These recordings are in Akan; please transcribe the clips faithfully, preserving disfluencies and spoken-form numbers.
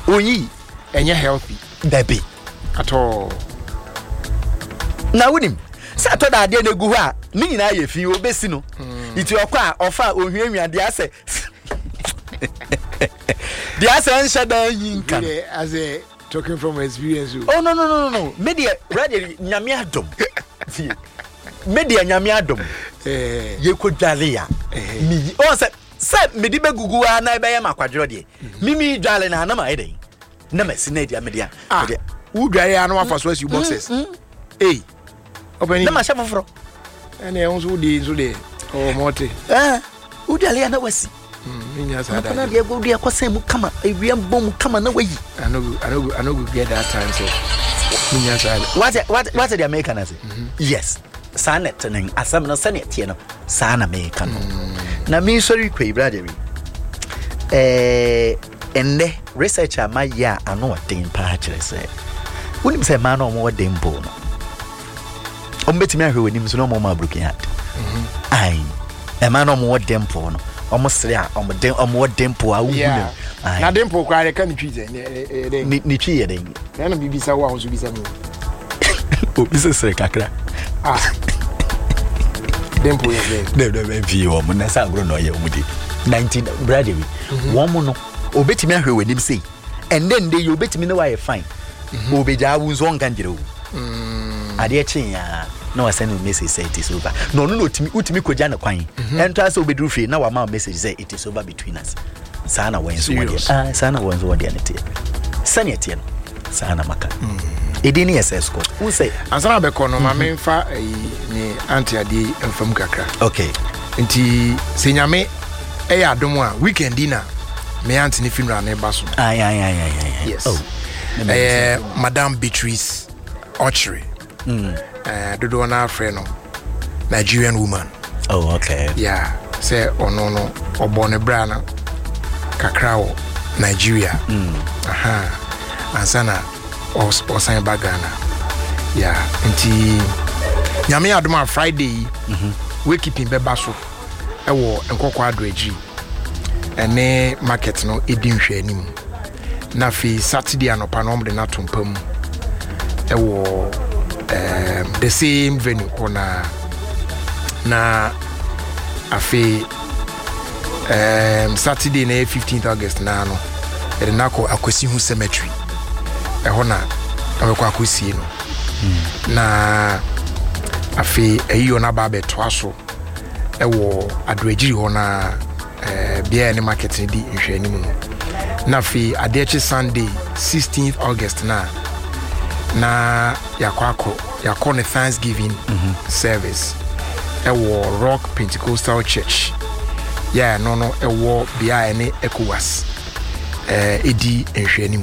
Oyi enye healthy. Baby. At all. Na wonim. Sa to da ade na gu ho a, ni nyina ye fi obesi no. Iti okwa ofa ohwianwia de ase. The ase nsha da yinka. As a talking from experience. Oh no no no no. Media ready nyame adom. Media nyame adom. Eh ye ko dwale ya. Mi o se se me di begugu a na be ye makwadwo de. Mimi dwale na na ma eden. Na ma si na dia media. Ah. Who dwale ya no afa so as you boxes. Eh. Open na ma chef fro. Ene e so di so de. Oh mote. Eh. Who dwale ya na wasi. Mm, nya sa da. Na dia go dia kwasem mu kama, ewiam bom kama na wayi. I no I no I no go get that time so. Nya sa. What what what the American say? Yes. Sanet nen asam no sane tie no. Sa na America no. Na me sorry kwai brother we. Eh enne researcher ma ya ano den pa kire say. Wonim say ma no mo den bo no. Ombetimi ahwe wanim so no mo ma broken heart. Mhm. Ai. E ma no mo den po no. Omo sere a omo den omo dempo a wugu na dempo kwa re kan twi ze ni ni twi ye den na bibisa wo ahun so bisa mu obi se sere kakra ah dempo ye de de be vi wo mo na sa agro no ye omudi nineteen brother we wo mo no obetimi ahwe wanim sei and then dey obetimi no why fine obeja wu zo ngandire wo mm ade chin ya no I send a message say it is over. No, no, no, Timmy, Utimi Kojana Quine. And try so be do free. Now, our message say it is over between us. Sana wins one. Ah, Sana wins one. Sanity. Sana Maka. Edini S S Co. Who say? Ansana Becono, my main fa ni anti adi and from Kakra. Okay. Inti Sinyame, eh, Adomwa, weekend dinner. Me Anthony Finra ne Basso. Aye, aye, aye, aye. Yes. Oh. Eh, Madame Beatrice Archery. Mm. Uh, do na friend no Nigerian woman. Oh, okay. Yeah. Say ono no obone brana kakrao Nigeria. Mm. Aha. Ansana os osan bagana. Yeah. Nti nyame adoma Friday. Mhm. We keeping beba so. E wo enkokwa adreji. Ene market no edi nhwe anim. Na fi Saturday anopa no omde na tompam. E wo Um, the same venue on a na afi um, Saturday na fifteenth August na no e na ko akwasi hu cemetery e ho na abekwa akwasi no mm. na afi eyo na ba beto aso e wo adrejiri ho na eh bia ni market di nhwe ni mu na afi adechi Sunday sixteenth August na na yakwako yakone Thanksgiving mm-hmm. service e wo Rock Pentecostal Church yeah no no e wo bia ene ECOWAS eh edi enhwanimu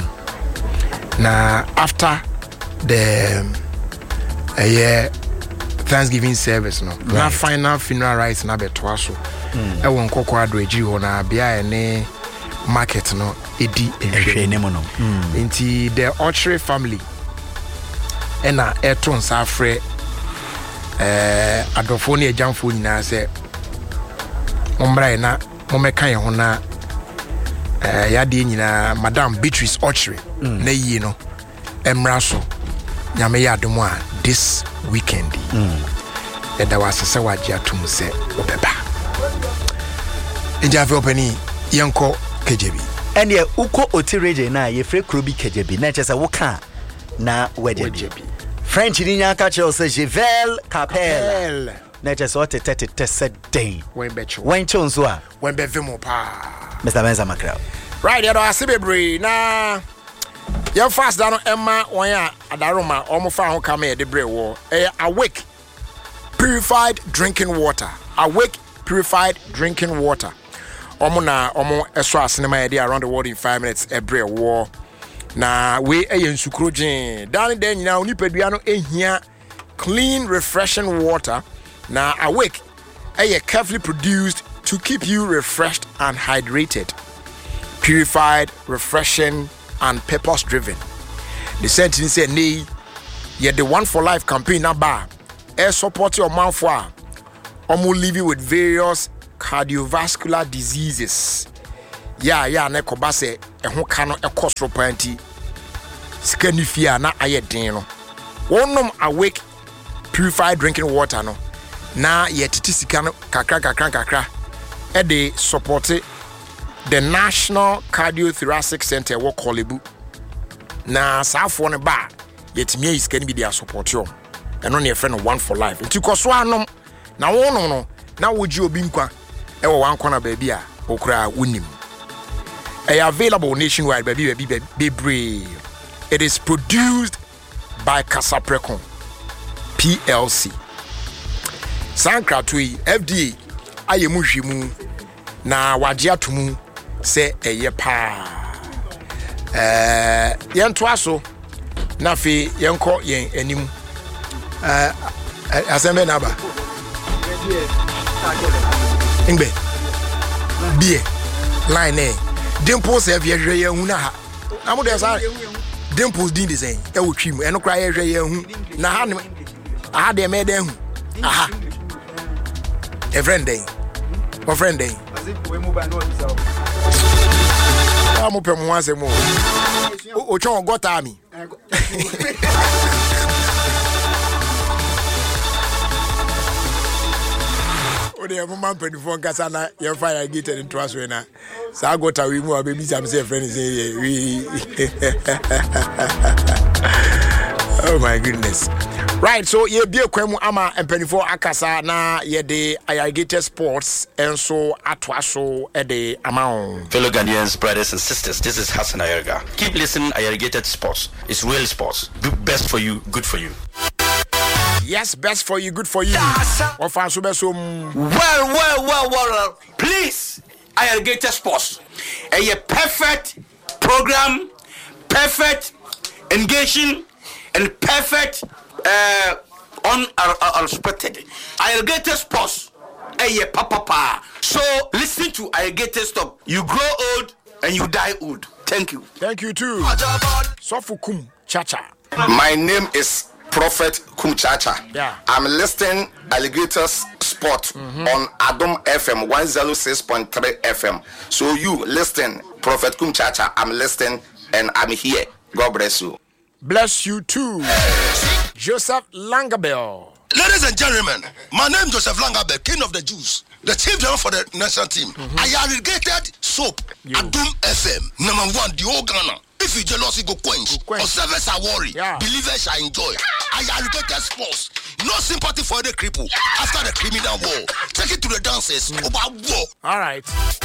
na after the uh, yeah Thanksgiving service no right. Na final funeral rites na beto aso mm. e wo nkokọ adreji ho na bia ene market no edi enhwanimu no mm. Nti the Archery family ena eton safre eh adofo ne ajanfo nyina se mombra na momekan ye ho na eh yade nyina Madam Beatrice Archery mm. na yi no emra so nyame ya adom a this weekend mm. eda wasese waje atum se obeba eja fe opani yenko kejebi ene uko otireje na ye fre krobi kejebi na chese wo ka na wejebi French ni nyaka che o se Jevel Capelle na che so te te te se den when becho when chonso a when be vimo pa Mister Benza Macra right there asibebre na your fast down Emma one ya adaroma omo fa ho kama e de bre wo e awake purified drinking water awake purified drinking water omo na omo eso asenema e dey around the world in five minutes e bre wo na we eye nsukro gin dan den nyina onipadua no ehia clean refreshing water na awake eye carefully produced to keep you refreshed and hydrated, purified, refreshing and purpose driven. The sentence say nee ye the one for life campaign na ba e support your man for omo living with various cardiovascular diseases ya ya na koba se ɛho ka no ɛkɔ soro panti sika ni fia na ayɛ den no wonom awake purified drinking water no na yɛtete sika no kakra kakra kakra ɛde support the National Cardiothoracic Center wɔ Kolebu na saafo no ba yɛtumi ayi sika no bi de support yo ɛno ne yɛfrɛ no one for life nti kɔ so anom na wono no na wogye obi nkwa ɛwɔ wan kɔna baabi a okura wonim ɛyɛ available nationwide baabi baabi bebree. It is produced by Casaprecon P L C. Sankratui F D A ayemu hwimu na wagye atomu se eye pa. Eh yento aso na fe yenko yen anim. Eh asembe na ba. Ingbe. Bie line eh. Dimples e vie hwe ye hu na ha. Amude sa Dimples din de sɛn ɛwɔ twim ɛno kra yɛ hwɛ yɛ hu na ha ne aha de me den hu aha e friend den o friend den ah mo pɛ mo ase mo o twon gota mi o de mo man twenty-four kasa na yɛ fire gate in twaso na sa gota we mu a baby sam say friend say we oh my goodness. Right, so ye be kwemu ama empenifo akasa na ye de Irrigated Sports and so atwaso e de amount. Fellow Ghanaians, brothers and sisters, this is Hassan Ayerga. Keep listening. Irrigated Sports. It's real sports. Do best for you, good for you. Yes, best for you, good for you. Well, well, well, well. Please, Irrigated Sports. A perfect program, perfect engaging, and perfect uh, unexpected. Irrigated Sports. A papa pa. So listen to Irrigated Stop. You grow old and you die old. Thank you. Thank you too. Sofukum Chacha. My name is Prophet Kumchacha. Yeah. I'm listening Alligators Sport mm-hmm. on Adom F M one oh six point three F M. So you listen, Prophet Kumchacha. I'm listening and I'm here. God bless you. Bless you too. Joseph Langabell. Ladies and gentlemen, my name is Joseph Langabell, King of the Jews, the chief general for the national team. Mm-hmm. I irrigated soap. You. Adom F M, number one, the whole Ghana. If you jealousy go quench, go quench. Or service are worry, yeah. Believers shall enjoy. I irrigated sports. No sympathy for the cripple after the criminal war. Take it to the dancers. Mm. About war. All right.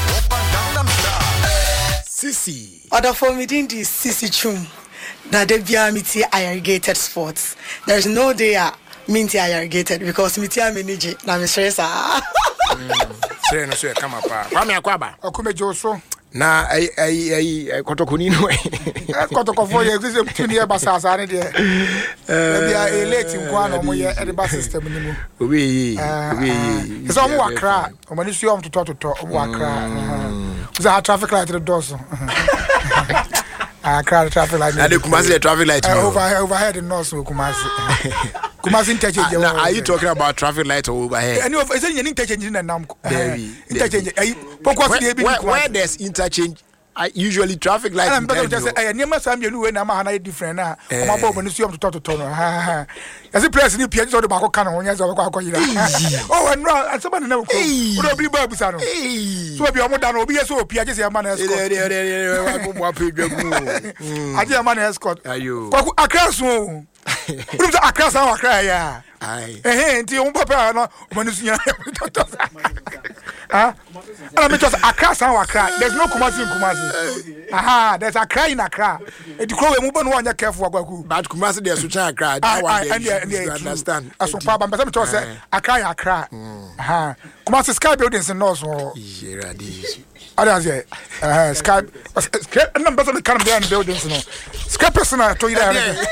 Sisi. Other for me didn't this Sisi Chum. Now they be amity Irrigated Sports. There is no day uh, minty irrigated because mity manage. Now me stress ah. Say no say come up. Kwame akwaba. Akume Joso. Na ai ai ai kotokuni no. Kotokofo ye exist between here basasa ne de. Eh bia elate nkwa na omo ye ediba system ni mu. Obi yi. Obi yi. Is omo wakra. Omo ni suo omo toto toto omo wakra. Za traffic light the doors. Ah, crowd traffic light. Na de Kumasi the traffic light. Over overhead in North Kumasi. Kumasi interchange. Now are you talking about traffic light or overhead? Anyway, is there any interchange in Nam? Interchange. Where where there's interchange, I usually traffic light. I'm better just say, "Near my son, you know, and I'm a different now. My boy, when you see him to talk to Tono, ha ha. As a place in the Piazza of the Baco Canon, yes, or oh, and run, and somebody never could be Barbusano. So if you're more than obvious, so Piazza man has got. I dear man has got. Are you? A cross room. A cross our cry, yeah. Aye. Eh, until your papa, no, when you see ah, and I just Accra sound Accra. There's no Kumasi in Kumasi. Aha, there's Accra in Accra. It grow a movement one you careful Agwaku. But Kumasi there's such Accra. I understand. As for Papa, but I'm say Accra Accra. Aha. Kumasi Sky buildings in North. Yeah, this. Others yeah. Uh Sky number of the kind of behind buildings no. Sky person to you there.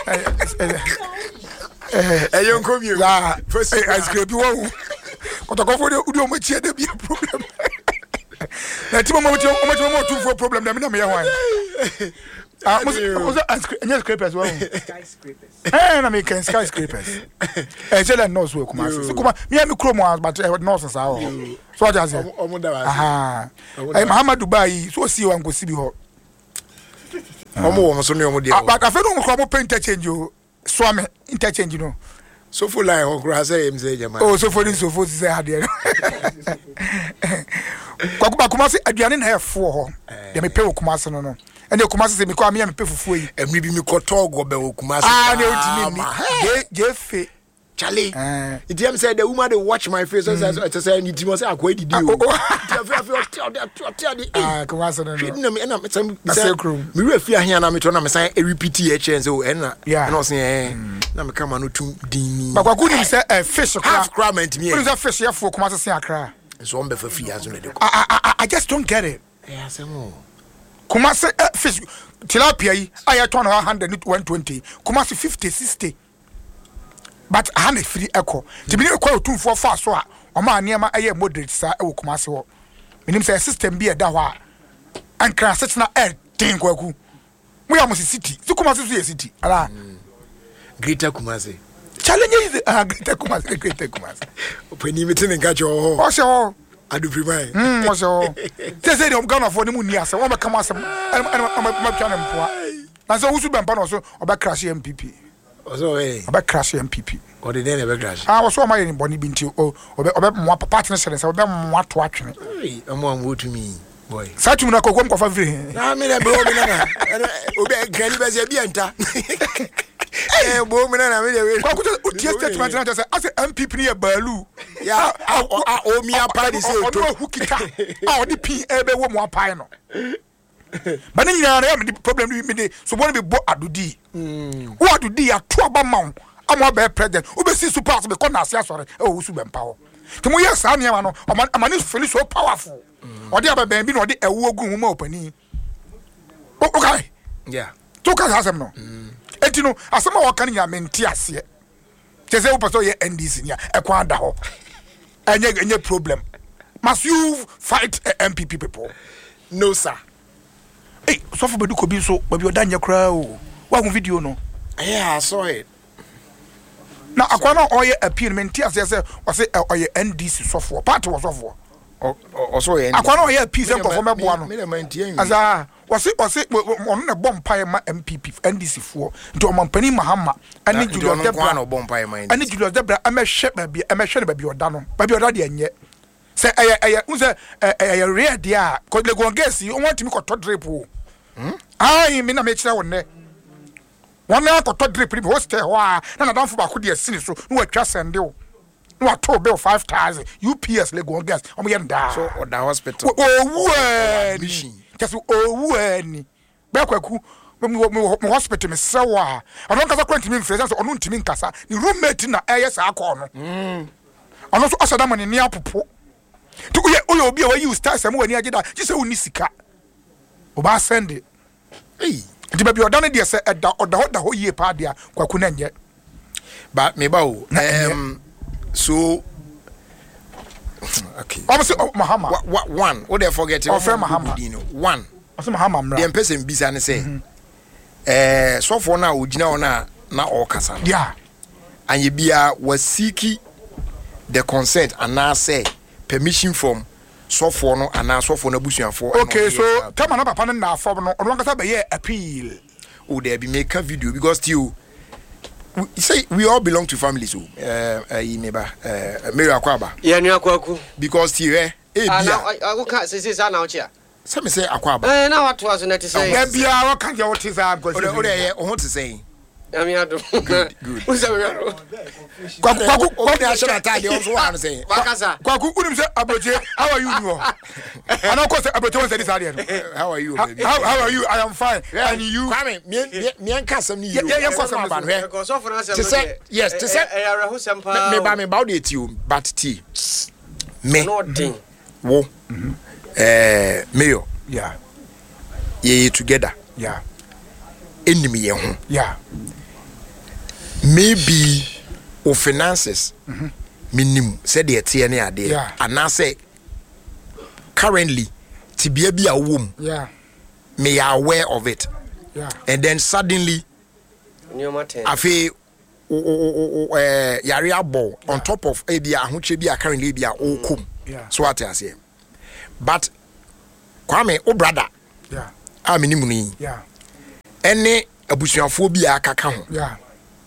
Eh, you come here. Yeah. First I scrape you. Kotokofo de udi o me tie de be problem. na ti mo mo ti mo ti mo tu for problem na me na me ya hwan ah mo mo anya scrapers wa skyscrapers eh na me kan skyscrapers eh jela nurse we kuma se kuma me me kro mo but nurse sa ho so just say omo da wa aha eh Muhammadu Bayi so si wan go si bi ho omo wo so ne omo dia ba ka fe no ko mo paint change o so me interchange no so for like okra say em say jama oh so for this so for say ade kwakuba kuma se aduane na efo ho ya me pe wo kuma se no no ene kuma se me kwa me me pe fufuo yi emri bi mi koto go be wo kuma se ah ne odimi ni je fe Charlie, it am said the woman they watch my face. So I say you must say akwa didi o. Ah, kuma se no no. Me na me say me refi ahia na me to na me say repeat e chain so e na na say eh na me kama no tum din. Ba kwa kuni say eh fish half crament me. What is that fish here for kuma se akra? So on be for free as no dey. I I just don't get it. Eh say mo. Kuma se fish tilapia yi aya two hundred one twenty. Kuma se fifty sixty. But I have a free echo. To be a quite two for fast so or my near my air moderate sa e kuma se wo. Minim say system be a da wa. And can such na air tin kwaku. We are city. So kuma se city. Ala. Greater Kumasi. Challenge is a greater Kumasi, greater Kumasi. When you meeting in Gajo. Oh so I do prime. Mm so. They say I'm going for the moon here so we come as I'm I'm trying to poor. Na so usu bempa no so oba crash M P P. So eh oba crash M P P. Or the name of crash. Ah, so my boni binti o oba oba mo partner say oba mo ato atwene. Hey, am one go to me, boy. Satu na kokom kofa free. Na me na bro me na. Oba gani be se bi enta. Eh, bo me na me dey. Kwa kuto otie statement na say as M P P ne balu. Ya, o mi apa dey say to hukita. Ah, odi pin ebe wo mo apai no. But then you are the problem with me. So when we bought Adudi, what do they are two about mount? I'm a bear president. We see super because I say sorry. Oh, super power. To me, yes, I am. I'm a feel so powerful. Or the other baby, or the a wogun woman opening. Okay, yeah. Took us as no. And you know, as some more can you mean tears here? Just say, Opa, so you end this in here, a quanda ho. And your problem. Must you fight M P P people? No, sir. Hey, so for Bedu Kobi so, but you're done your crowd. What video no? Yeah, I saw it. Now, I can't all your appearment. Yes, yes, was it or your N D C software? Part was software. Or so, I can't all your piece of performance one. As I was it, was it on a bomb pie M P P, N D C four, to a Mampani Mahama. I need you to have one bomb pie. I need you to have Debra. I'm a ship, baby. I'm a ship, baby, or done. Baby, or daddy, and yet. Say, I was a rare dear, because they go and guess you want to make a tot drip. I mean, I make sure one day. One hour to drip, host a while, and I don't for could you see so no trust and do. No, I told Bill five thousand U P S Lego gas. I'm going down. So, or the hospital. Oh, machine. Just oh, when Belquaku, hospital, Miss Sawa. I don't have a quantity in presence or no Timin Casa. The roommate in the A S R corner. And also Asadam in near Popo. To oh, be away you start somewhere near Jeddah. Just a Unisika. Oba send it. Hey. Nti baby odane de se eda oda da ho yie pa dia kwaku na nye. Ba me ba o. Um so okay. Obviously oh, Mahama. One, what they forget oh, Mahama. One. Ose Mahama mra. The person bisa ne say eh so for na ogina ona na o kasa. Yeah. And ye bia was seeking the consent and now say permission from so for no and now so for no busuan for. Okay, so tell my papa na for no on kasa be appeal. Oh, there be make a video because still we say we all belong to families. So uh uh neighbor uh Mary Akwaba. Yeah, ni Akwaku. Because still eh eh bia. I go can say say na ochia. Say me say Akwaba. Eh na what was na to say. Yeah bia what can you what is that because. O dey o want to say. I'm here to. Good. Who's that? Kwaku kwaku o dey ashara tade also want say. Wakasa. Kwaku unim say Abroje, how are you no? And of course Abroje won say this area. How are you baby? How, how are you? I am fine. Yeah. And you? Kwame, me me enka sam ni you. Yeah, yeah, kwasam ba no. Because of na say. To say yes, to say. Eh eh rahu sampa. Me ba me ba dey ti o, but ti. Me. No ding. Wo. Eh, mayor. Yeah. Ye together. Yeah. Enemy ye ho. Yeah. Maybe o finances minimum said the T N A there yeah. and now say currently tibia bi a wom yeah me are aware of it yeah and then suddenly afi eh yare abo on top of e bia ahoche bia currently bia o kom so what I say but Kwame o brother yeah a me nimu ni yeah ene abusuafo bia akaka ho yeah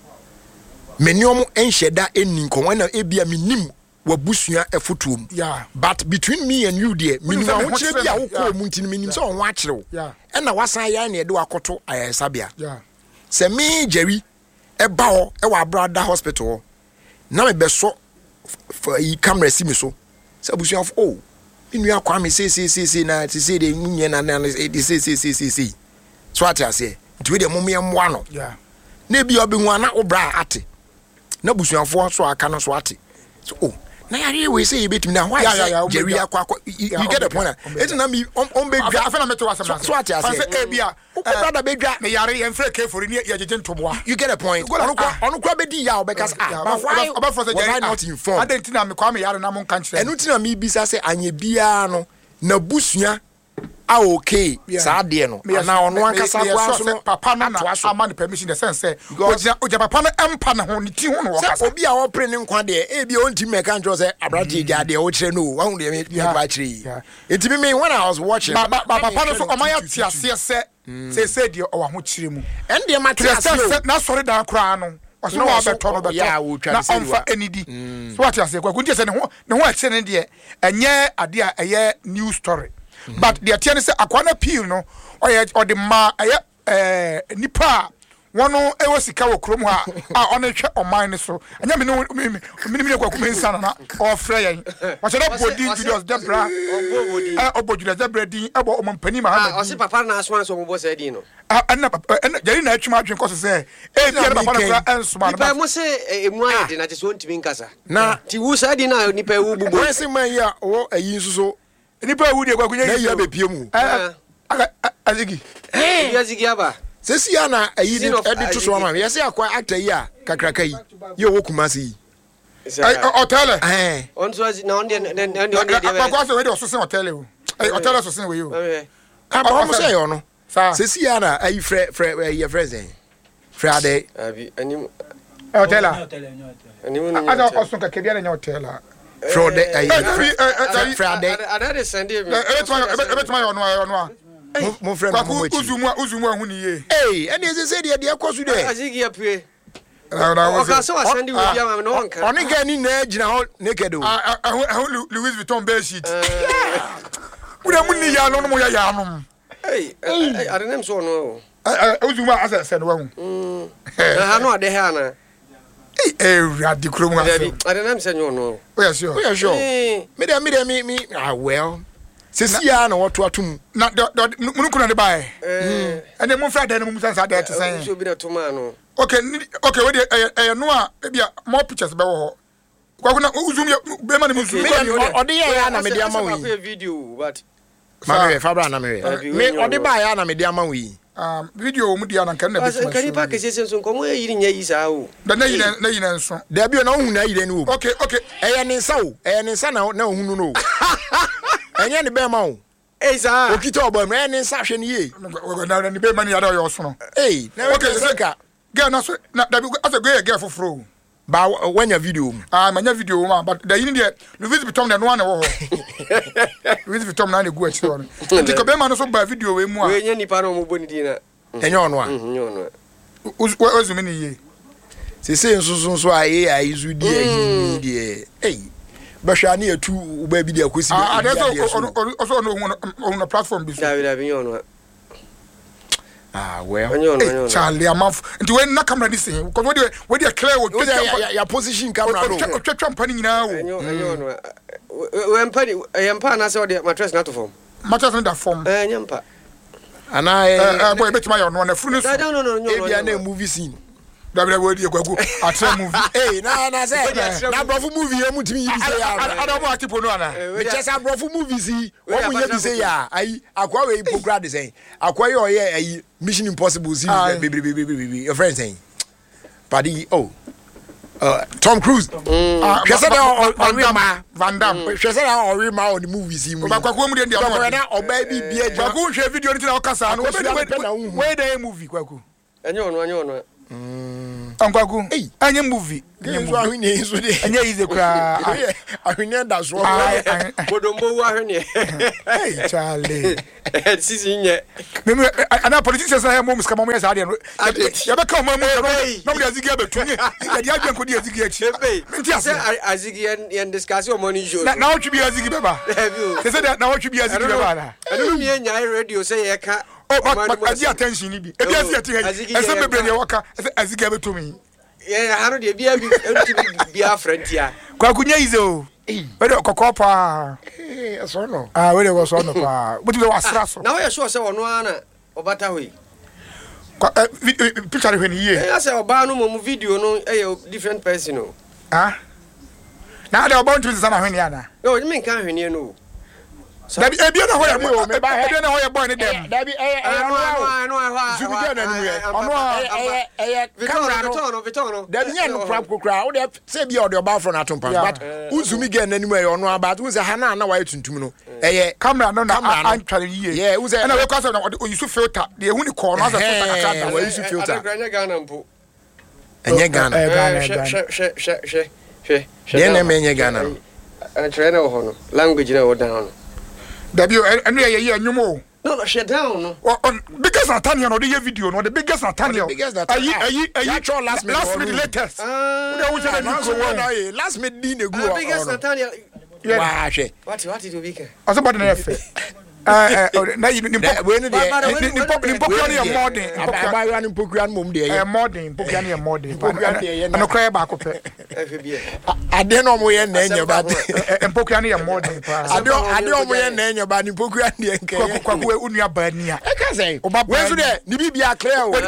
me niom enhyeda eni nko na e bia me nim wabusua efotuom yeah but between me and you there me nim ahoche bia wo ko mu ntini me nim so onwa akyerew yeah ena wasan ya na e de wakoto ayesabia yeah se me Jerry eba ho e wa brada hospital na me beso yi camera si me so se abusuan fo oh inu akwa me say say say say na ti say de nye na na say say say say say so ati ase nti we de mo me mo ano yeah na bi obi hu ana obra ate na abusuan fo so aka no so ate so oh na yare we say betimi na why Jerry akwa you get the point it na me on be dwa afa na meto wasam so ati ase e bia brother be dwa me yare ye mfre ke for ni ye jeje ntoboa you get the point onu kwa onu kwa be di ya obekasa ah but why oba for say Jerry not informed adentina me kwa me yare na mo nka nkyere enu tina me bisa say anye bia no na busua ah okay sa de no na ono ankasa kwa so no papa no na ama the permission the sense say oja oja papa no empa na ho ni ti ho no wakasa obi a opre ne nkwa de e bi on ti meka njo say abrati ja de o kire no wa hu de me ba kire it me me when I was watching papa no so omaya ti ase se say say de o wa ho kire mu en de material na sorry dan kra no waso wa beto no beto na onfa enidi so what you say kwa kunti say ne ho ne ho a kire ne de enye ade a eye news story but the attorney say akwana appeal no or the ma eh nipa wono e wasika wo krom ha a ono hwe oman ne so anya me no me me me kwa kumensa na o frɛ yan wa se do body videos debra eh obodula debra din ebo o mampani ma ha o se papa na aso anso mo bo say din no anna jari na atwuma atwen koso say e bia papa na fra ensuma na mo se emu ayede na te so ntimi nkasa na ti wu sa di na nipa wu bubu wo se man ya wo ayi nsuso nipa wu de kwa kunya na ya be pie mu azigi eh azigi aba sesi ya na ayi edi to so ama me yesi akwa actor yi a kakraka yi ye wo kumasi yi hotel eh on so na on de de de de kwa so we de so sen hotel o eh hotel so sen we yo aba mo say yo no sesi ya na ayi fre fre ye friends eh fre ade abi anim hotel anim no ada osun ka kebia na hotel fro de ayi fre ade ada de sende me eh betuma yo no yo no mo friend mo mo chi uzumu uzumu ahu ni ye eh ene se se de de kosu de azigi apue o ka so asende we bia ma no wonka oni ga ni na gina ho naked o ahu ahu Louis Vuitton bed sheet uda munni ya no mo ya ya no eh are nem so no uzumu asa se no wahu na ha no ade ha na eh radi kro mu asa are nem se no no o ya sure o ya sure me de me de me me ah well sesi ya na woto atum na munu kuna de bae eh ene mu fra de mu sansa de te san so bi na to ma no okay okay we de eh no a bia more pictures be wo ho kwa kuna uzum be ma ne mu zoom ode ya na me de ama wi video but ma me fabra na me me ode ba ya na me de ama wi um video mu dia na kan na bi kan pa ke sese so komo yiri nya yi sa o da na yiri na yiri nso da bi na ohun na yiri ni o okay okay eh ni nsa o eh ni nsa na na ohun no enye ni be ma o eh sa okito obo me ni nsa hwe ni ye na ni be ma ni ya da yo so no eh na okay seka girl na so na da bi asa go ye girl foforo ba wanya video mu ah manya video mu but da yini de Louis Vuitton na no na wo ho Louis Vuitton na ne gu achi no ti ko be ma no so ba video we mu a we nya nipa no mo boni di na enye ono a enye ono uzumi ni ye se se nsusu nso a ye a izu di ayi di eh ba hwa na etu uba bi di akosi ah ada so so no on platform bi so da da bi ono ah well hey, Charlie amaf nti we na camera this thing because we dey we dey clear with ya ya position camera no twetwa mpani nyina wo enyo enyo we mpani e mpa na se we mattress na to form mattress na da form eh nyampa ana eh boy betima yo no na funu so no no no no e bia na movie scene da bia we dey kwagu atra movie eh na na say na brofu movie e mutimi yi say ya ada mo atipo no ana me chesa brofu movie si wo mu ye bi say ya ai akwa we program dey say akwa ye oye ai Mission Impossible si baby baby baby your friend saying buddy oh uh, Tom Cruise Ah, hwɛ sɛ Van- dɛ Van ɔwe Damme. ma Van Damme. hwɛ sɛ dɛ ɔwe ma ɔne movies yi mu Ba kwa kwa mu de ndia mo. kɔkɔɛ na ɔbaa bi bia Ba ku hwe video ni tina okasa no. Akɔsua no pɛ na wohu. Where dey movie kwa ku? ɛnyɛ ɔno ɛnyɛ ɔno Ankwaku. Hey. Anye movie. Games so ahwenye so de Anye easy kra. ahwenye da so Ai ai. bodombo wo ahweneɛ Hey Charlie. sisi nyɛ Me me ana politicians na mo muska mo yes ade no. Ade. Ya be ka mo mo Hey. no mo de azigi abetu. Ya de adwen ko de azigi achi. ebe Nti ase. sɛ azigi yɛn yɛn discuss your morning show Na na otwi bi azigi beba. Ɛbi o. Se se na otwi bi azigi beba na. ɛno mi yɛ nyae radio sɛ yɛka Oh, but but adi attention ni bi. Ebi asi ati ha. Azigi Ese yɛ bebre ka. ne waka. Ese azigi abetu mi. yɛn ha no deɛ bia bi ɛntumi bia frɛntia Kwaku nya ize o. We de kokko pa. eh so no Ah, we de go so no pa. Buti be wasra so. na woyɛ sure sɛ ɔno ara na ɔbata hɔ yi Kwa- eh, vi- eh, Picture hwe ni ye. ɛyɛ sɛ ɔbaa no mmom video no ɛyɛ different person o Ah. Na de obon tu sana hwe ni ana. ɛ menka ahweneɛ no o Dabi ebi na ho ye Dabi o, me ba he. ebi na ho ye boy ni dem. dabi eh eh ɛno ɔno ɛno ɛhɔ Zubi gɛ na anim yɛ. Ɔno a eh eh camera no Vitɔn no Vitɔn no dabi nya no prap kokra wo de sɛ bia ɔde ɔba fro na atompa Yeah. but uzumi gɛ nanim ɛyɛ ɔno aba wo sɛ ha na na wayɛ tuntum no ɛyɛ Camera no na Camera no. antware yiye. Yeah, who say- Na we kwasa na o yusu filter. De ehu ni ko no asa filter kakra Eh, da. we use filter. adekora nyɛ Ghana mpo ɛnyɛ Ghana Eh, Ghana, Eh, hwɛ Ghana. hwɛ hwɛ hwɛ hwɛ hwɛ deɛ na ɛmɛ nyɛ Ghana no ɛkyerɛ na wɔ hɔ no language na wɔ down no Dabi enu ye ye anyum o. no no hwɛ down no O on biggest Nathaniel no de ye video no the biggest Nathaniel. biggest Nathaniel. Ayi ayi ayi. Yatwa last minute Last or minute room. latest. Ah, Wo de wo chele ni ko wo. last minute din egu ah, biggest ɔno Nathaniel waa hwɛ what what did you be Aso body na efe. Eh eh na yi ni Dɛ, pop. wei no deɛ Ba- ba- Ni ni pop ni pop wei no no ye deɛ, modern. aba- abayewa no mpokua no mmom deɛ Eh ɛyɛ modern pop ya no ye modern. Mpokua no deɛ ɛyɛ na- Ano kra ba ko pe. ɛhwɛ bi adeɛ na ɔmo yɛ na ɛnyɛ ba de Mpokua no ye modern pa. adeɛ adeɛ ɔmo yɛ na ɛnyɛ ba ne mpokua no deɛ Kwaku nkɛyɛ kwaku unua ba ni a. ɛka sɛ Ɔba wei nso baa deɛ ne bibia clear o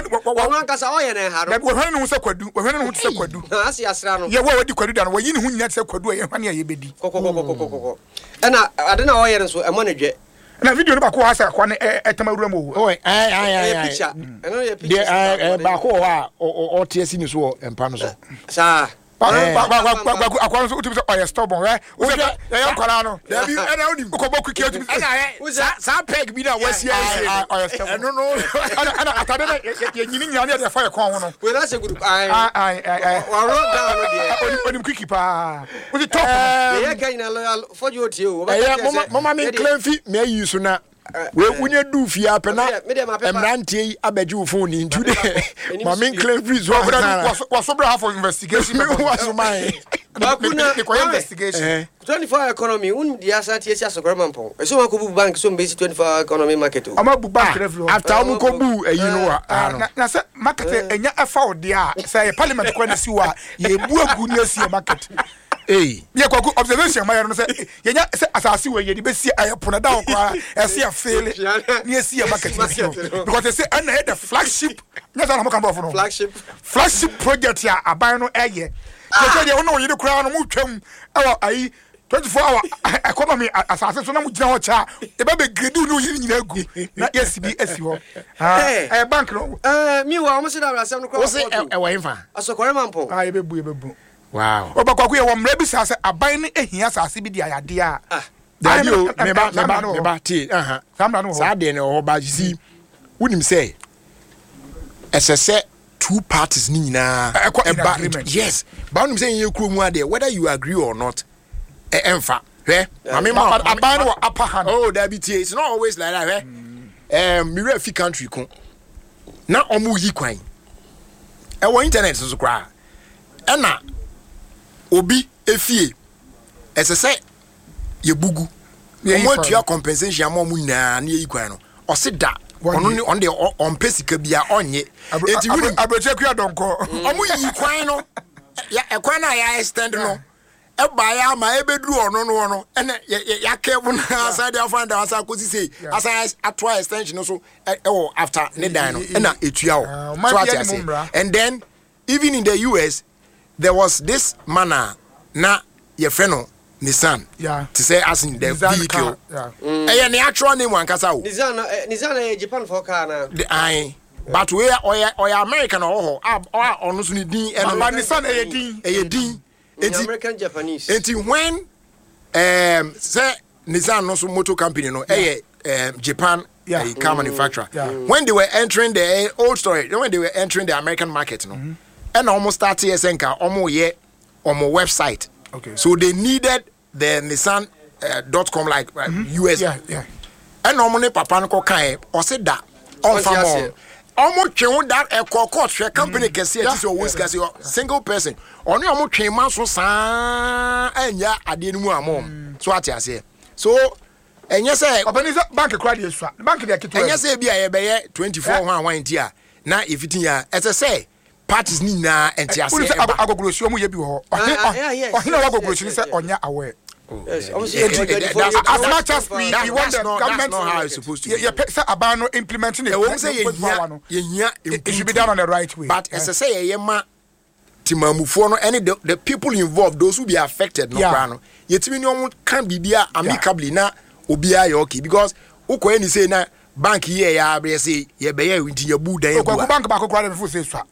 ɔno ankasa ɔyɛ ne ha Na no wo hwan ne ho se kwadu. Wo hwan ne ho se kwadu. na ase asra no Ye wo wadi kwadu da no. Wo yi ne ho nyina se kwadu a ye hwan ne ye bedi. kɔkɔkɔkɔkɔkɔ ɛna ade na ɔyɛ no nso ɛmɔ ne dwɛ Na video no ba ko ha se kwa ne etamawura mo. oi ai ai ɛyɛ ai picture ɛno yɛ deɛ picture ɛɛ, ɛɛ, baako wɔ hɔ a ɔ- ɔ- ɔte asi ne so wɔ mpa no so saa Ba Eh. ba ba ba ba akwa so utim se oye stubborn eh. Wo se Wohwɛ- ya ya nkwara no. dabi ɛna wonim Ko bo kwiki utim se. ɛna ɛ saa saa peg bi na wasia Ai, ai, oye ɛsi stubborn. ɛno no Ana ana atade na ye nyini nyane de fa ye kon ho no. wei na sɛ group ai Ai ai ai. wɔro down no deɛ Onim onim kwiki pa. Wo se top. yɛyɛ ka nyina loyal fɔgye otie o ɛyɛ moma moma me claim fi me ayi so na we wunye du fi apɛ na Me deɛ- me deɛ mapɛ pa. mmeranteɛ yi abɛgye wo phone ni ntu de Ɛnim ma me studio. claim free so Wo ansa was was bra for investigation. me wa so man Baako na- Ko investigation. eh twenty-four hour economy wonim deɛ asa tie si asɔkɔrɔma mpɔn ɛsɛ wɔakɔbu bank so mbɛsi twenty-four hour economy market o Ama bu bank revenue. after omu ko bu ayi no wa ano na na sɛ market enya ɛfa wo de a sɛ yɛ parliament kɔ na si wa yɛ bu agu ni asi yɛ market eh yɛ kwaku observation ma yɛ no sɛ yɛnya sɛ asase wɔ yɛ de bɛsi ayɛ pono da wo koraa ɛsi afeele ni asi yɛ market ni si no because they say ɛna yɛ the flagship nyɛ sɛ na mo kan bɔ fo no flagship flagship project a aban no ɛyɛ yɛsɛ deɛ wo ne wo yere koraa no motwam ɛwɔ ayi twenty-four hour economy asase so na mo gyina hɔ kyɛ a ɛbɛ bɛgredi wo ne wo yere nyina agu na yɛsi bi asi hɔ Hey. ɛyɛ bank no ɛɛ miwa ɔmo si da abrasɛm no wo se kɔ ɛwɔ hemfa asɔkɔrɔma mpɔn a yɛbɛbu yɛbɛbu wow ɔbɛkɔko yɛ wɔ mmerɛ bi saa sɛ aban no ahia asase bi de ayadeɛ a dabi o Ah, me ba saa me ba mmara no me wɔ ba tie aha saa mmara no wɔ hɔ. saa deɛ ne wɔ hɔ ba si wonim sɛ ɛsɛ sɛ two parties ni nyinaa Ɛ- ɛkɔ in ɛba agreement. yes ba wonim sɛ yɛyɛ kurom adeɛ whether you agree or not ɛ- ɛmfa hwɛ mame ma But aban no wɔ upper hand oh dabi tie it's not always like that hwɛ ɛɛm mewura fi country ko na ɔmo yi kwan ɛwɔ internet so koraa ɛna obi efie ɛsɛ sɛ yɛbugu Yɛyi ɔmo kwan. atua compensation ama ɔmo nyinaa ne yɛyi kwan no ɔse da Wɔnyɛ. ɔno ne ɔno deɛ ɔ- ɔmpɛ sika bia ɔnyɛ enti wonim abrɛkyɛ kua dɔnkɔ ɔmo yi kwan no ya ɛkwan no a yɛ extend no ɛbaeɛ ama ɛbɛduru ɔno no hɔ no ɛnɛ yɛ- yɛ- yɛakɛ bo no asa de afa da asa akɔsi sei asan atoa extension no so ɛ- ɛwɔ after ne dan no ɛna ɛtua Ah, hɔ ɔman so ate biara ne ase mu mmara. and then even in the U S there was this man a na yɛfrɛ no Nissan Yeah. te sɛ as in the Nissan vehicle car, yeah. ɛyɛ ne atwerɛ ne mu ankasa o Nissan na eh, Nissan na yɛ Japan fɔ kaa na the ae but we are oya oya American or or ono so ni din e no Nissan e din e din enti American Japanese enti when um say Nissan no so motor company no e um Japan yeah. a car mm. manufacturer yeah. when they were entering the old story when they were entering the American market no mm-hmm. and almost start years enka almost ye almost website okay so they needed the Nissan uh, dot com like uh, mm-hmm. U S yeah yeah and almost papa no ko kan o say that on farm almost twen that a court share company can see it is always gas your single person only almost twen man so san anya ade no mu amom so ati ase so enye say organize bank credit is bank dey keto enye say bia ye be ye twenty-four one one ntia na ifitin ya ete say parties ni na enti ase agogolosio mu ye bi ho ohina agogolosio say onya aware yes as much as we we want the government know how it's supposed to be yeah say abano implementing it we say ye it should be done on the right way but as I say ye ma timamufo no any the, the people involved those who be affected no yeah. no yetimi ni omo kan bibia amicably na obia ye okay because uko any say na bank ye ya abre say ye be ye nti ye bu dan ye bu bank ba ko kwa me fo say swa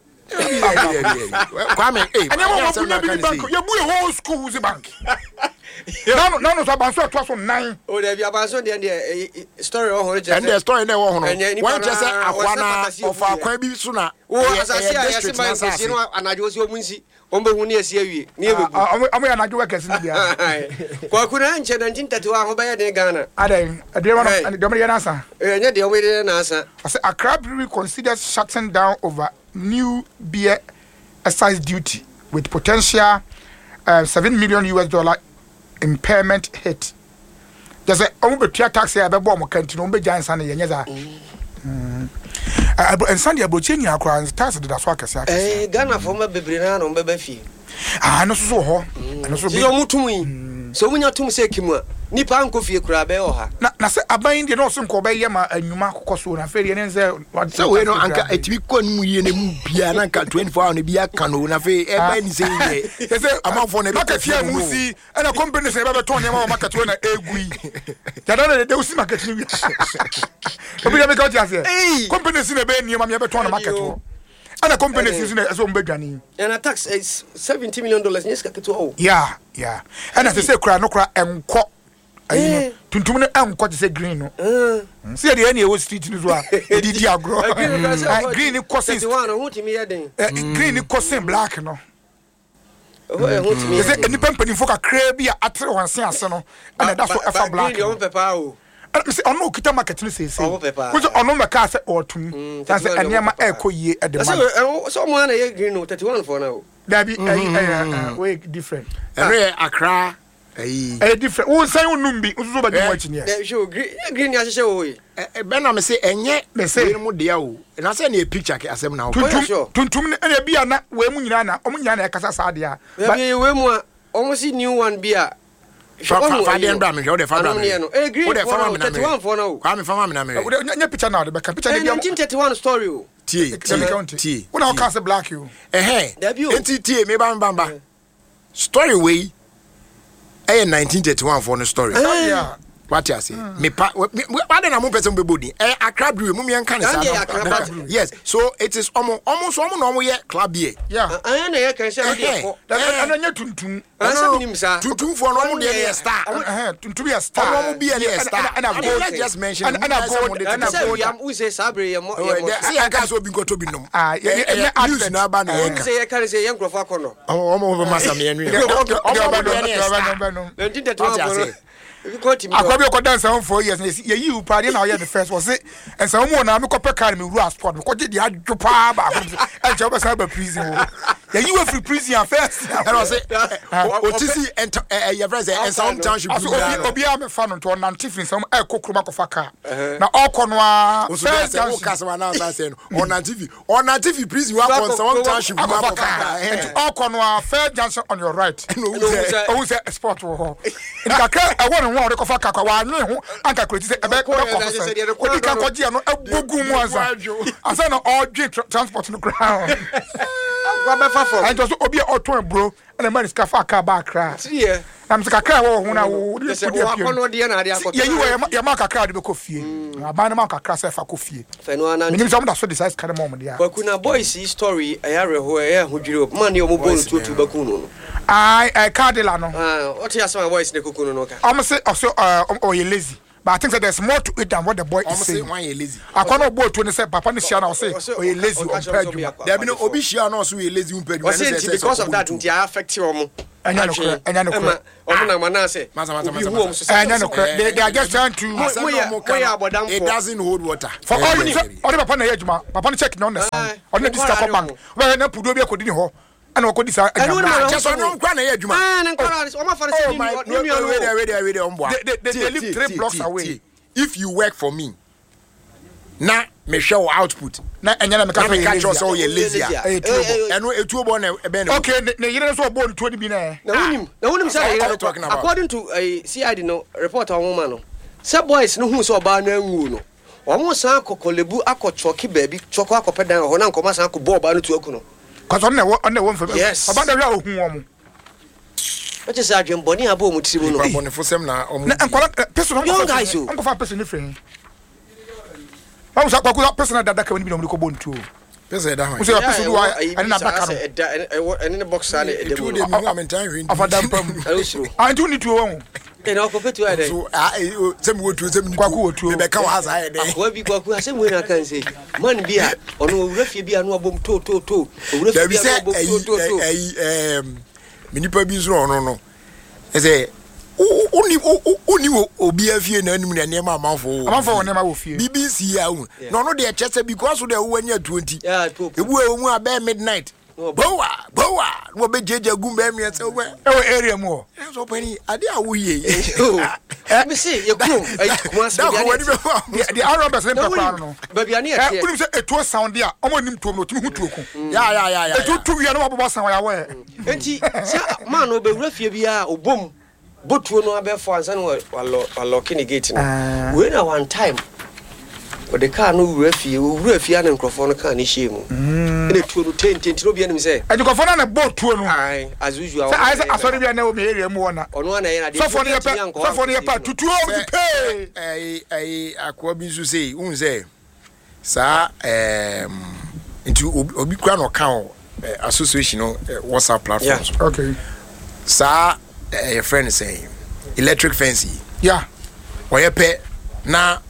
kwame eh and you want to be bank ye bu a whole school the bank no no no so abanso to so nine oh there be abanso there the story o ho je and the story na wo ho no one just say akwana of akwan bi so na o asase ya yesi man ko no anajo si omunsi on be hu ne yesi awie ne ebebu am ya anajo workers ni bia kwa kuna nche nineteen thirty-one ho ba ya de Ghana adan ade ma no de me na asa eh nya de o me na asa I say Accra Brewery considers shutting down over new beer excise duty with potential uh, seven million U S dollar impairment hit. Just say omo betua tax e be bo mo kanti no be jansa na yenye za. Mm. And Sunday abroche nya akra tax de da so akase akase. Eh Ghana for ma bebre na no be ba fi. Ah no so ho. No so be. So mutum yi. So munya tum se kimu. Nipa anko fie kura be o ha. Na na se aban de no so nko be ye ma anwuma kokoso na fe ne se se we no anka etimi ko nmu ye ne mu bia na nka twenty-four hours ne bia ka no na fe e ba ni se ye. Se amafo ne be ka fie mu si e na company se be be ton ne ma market we na egui. Ya da na de usi market ni. Obi ya be ka ti ase. Company se ne be ni ma me be ton na market wo. And a company is in a zone bedani. And a tax is seventy million dollars. Yes, yeah, yeah. And as I say, cry no cry and co. Tuntum and co is a green. See the any old street in well. Did you grow? Green costing one, who to me a day. Green costing black, no. Is it any company for a crabby at one sense? And that's what I black. Ono kita market ni say say. Kuzo ono maka say otum. That's anyama eko ye at the man. So mo na ye green no thirty-one for now. That be eh way different. Ere Accra eh eh different. Wo say unum bi uzo ba dimo achi ne. Dey show green green ya hye wo yi. Eh be na me say enye me say mo de ya wo. Na say na picture ke asem na wo. Tuntum tuntum na bia na we mu nyina na omu nyina na ekasa sa de a. Ba we mu a omu si new one bia. Fadian Bram, you're the father. Eh, green for thirty-one for now. I'm from Mamma. Your picture now, the picture. nineteen thirty-one story. T, T, when I'll cast a black you. Eh, eh, T, T, me bam bamba. Story way. Eh, nineteen thirty-one for the story. Yeah. What you say? Me pa, what then I'm person be body. Eh, a crab brew, mummy and can. Yes, so it is almost almost almost normal yet club here. Yeah, I know you can say that. And then tuntum. Tuntum for normal day star. To be a star. Normal be a star. And I go just mention. And I go. And I go. I'm who say Sabri. See, I can't so be go to be no. Ah, yeah. News na ba na. Say I can say young Grofa Kono. Oh, oh, massa me and we. Akwabi ko dance on for years ye you party na the first was it and some one na me ko peka me ru sport ko je di adwopa ba e je be say ba prison ye you free prison first and I say otisi and your friends and some town should be obi a me fa no to na tifin some e kokroma ko fa ka na okọ no a first town kasama na say no on T V on T V prison wa kon some town should be fa ka okọ no a fair junction on your right o say sport wo in kakra e won won ko fa kakwa wa nwe ho anka kreti se ebe ko ko se odi ka ko je no ebogu mu ansa ansa na all dwe transport no ground wa be fa for and just obi auto bro and man is ka fa ka ba kra see am se kakra wo ho na wo de se wo akono de na de akoto ye yi wo ya ma kakra de be ko fie aban na ma kakra se fa ko fie fe no ana minim so mo da so decide kan mo mo dia baku na boys story ayare ho e hodwire op man ye mo bolu tutu baku no ai ai cardela no ah what you say boys ne kokunu no ka am say also oh you lazy. But I think that there's more to it than what the boy is saying. Why you lazy? I can't boy to say papa ni share now say oh you lazy on pay. There be no obi share now so you lazy on pay. Because of that nti affect you omo. Anya no kra, anya no kra. Omo na mana say. Anya no kra. They are just trying to it doesn't hold water. For all the all the papa na ejuma, papa ni check no na. On the discount bank. We na pudo bi akodi ni ho. And we could decide. Just on one corner, you man. And they live three blocks away. If you work for me, now me show output. Now and you me catch us all you lazy. And we two born a ben. Okay, you don't so born twenty be now. Now, now, say talking about according to a C I D no report on woman. Some boys no who so ba na nwu no. Omo san kokolebu akochoki baby choko akopedan ho na nkoma san ko bo ba no tu aku no. Because on the on the one for yes. About the real who what is Adrian Bonnie abo mu tiri mu no. Bonnie for sem na omu. Na enkwala person young guys o. Unko fa person different. I was akwa person that that when be no ko bontu. Person that one. We say person do I and na back no. And in the box and the two dey me am time hwin. Of adam pam. I do need to won. E na ko petu ade. So ah sem wo tu sem ni. Kwaku wo tu. Me be ka wa hasa ade. Akwa bi kwaku asem we na kan say. Man bia ono owurafie bia no abom to to to. Owurafie bia no abom to to to. Eh em minipa bi nso ono no. E say oni oni obi afie na anim na nema amanfo. Amanfo wo nema wo fie. B B C ya hu. No no de chese because de wo anya twenty. Yeah, to. Ebu e mu abe midnight. Bowa, bowa, wo be jeje gumbe mi ese we. E wo area mu. E so pani ade a wo ye. Me see, you come. Kuma se bia. The Arabs nem papa no. Ba bia na e. Kunim se eto sound dia, omo nim tom no timi hu tuoku. Ya ya ya ya. Eto tu wi na wo sound ya we. Enti, sa man no be wurafie bia obom. Botuo no abefo ansa no wallo wallo kini gate no. We na one time. But the car no wurafie, wurafie na nkrofo no car ni shemu. Ene tuo no ten ten no bia nim say. E nkrofo na botuo no. Ai, as usual. Say I say asori bia na o me area mu wona. Ono na ye na dey. So for ne pa, so for ne pa tutuo o pay. Eh eh akwa bi nso say, un say. Sa em into obi kura no kan association no WhatsApp platforms. Yeah. Okay. Sa uh, your friend is saying electric fancy. Yeah. Or you pay na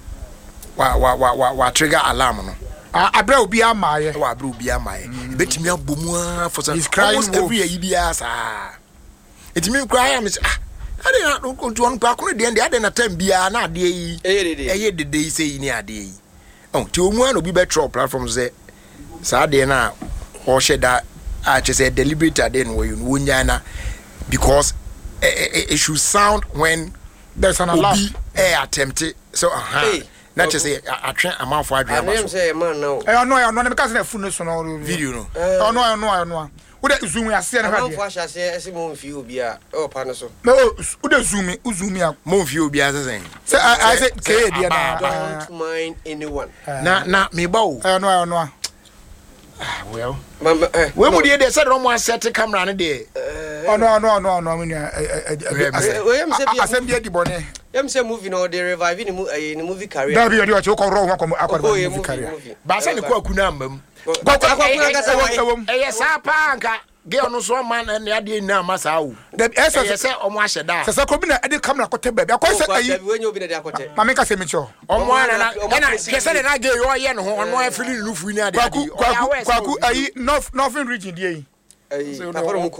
wa wa wa wa wa trigger alarm no. Ah, abra obi amaye. Wa abra obi amaye. Betimi abomu for some almost every year you be as ah. Etimi cry am say ah. Ade na to on pa kono de ade na time bia na ade yi. Eye de. Eye de de say ni ade yi. Oh, ti omu an obi be throw platform say sa ade na o she da a che say deliberate ade no you wonya na because it, it, it should sound when there's an alarm. Eh, attempted. So, uh huh. Not just say, I train a mouth for I am say, man, no. I know, I know, because the phone is on video. No, I know, I know, I know. Would that zoom? I see, I know, I say, I see, more few be a oh, panaso. No, would that zoom me? Zoom me up. More few be as a saying. So I said, don't mind anyone. Nah, nah, me bow. I know, I know. Well, when would you say, don't want to set the camera on a day? Oh, no, no, no, no, I mean, I said, be the bonnet. I'm saying moving or they reviving the movie career. That'll be what you call wrong. I movie career. But I said, the Quakunam. Yes, I panka. Girl, no so man and the idea now, Masao. The essence say, oh, my shada. So, Cobina, I did come like a baby. Of course, when you've been at the Acote. Mamma Semicho. On one and I said, I gave you a yen on my feeling roof. We know that nothing reaching the teacher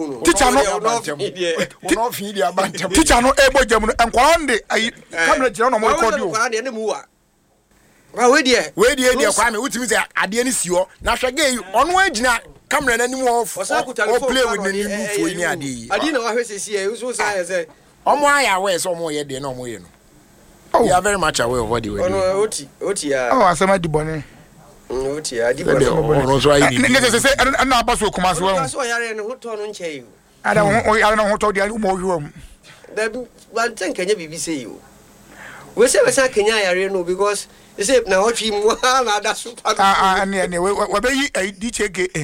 no able jam and kwande I camera jono mo record Well, we there, we there, dear Kwame. What means that at the end is your national game on way, Gina, camera anymore for play with the new for any idea. I didn't know what he said. Who was I say? On why I wear some more yet, no more. Oh, you are very much aware of what you were. Oh, Oti, oh, I said, my bonnet. Oti, I did not say, and now Basso come as well. I saw you and who told on you. I don't know what told you more room. Then one thing can you be say you? We say, I can't know because. Is it now? Him, that's super. Ah, and anyway, what be a D J?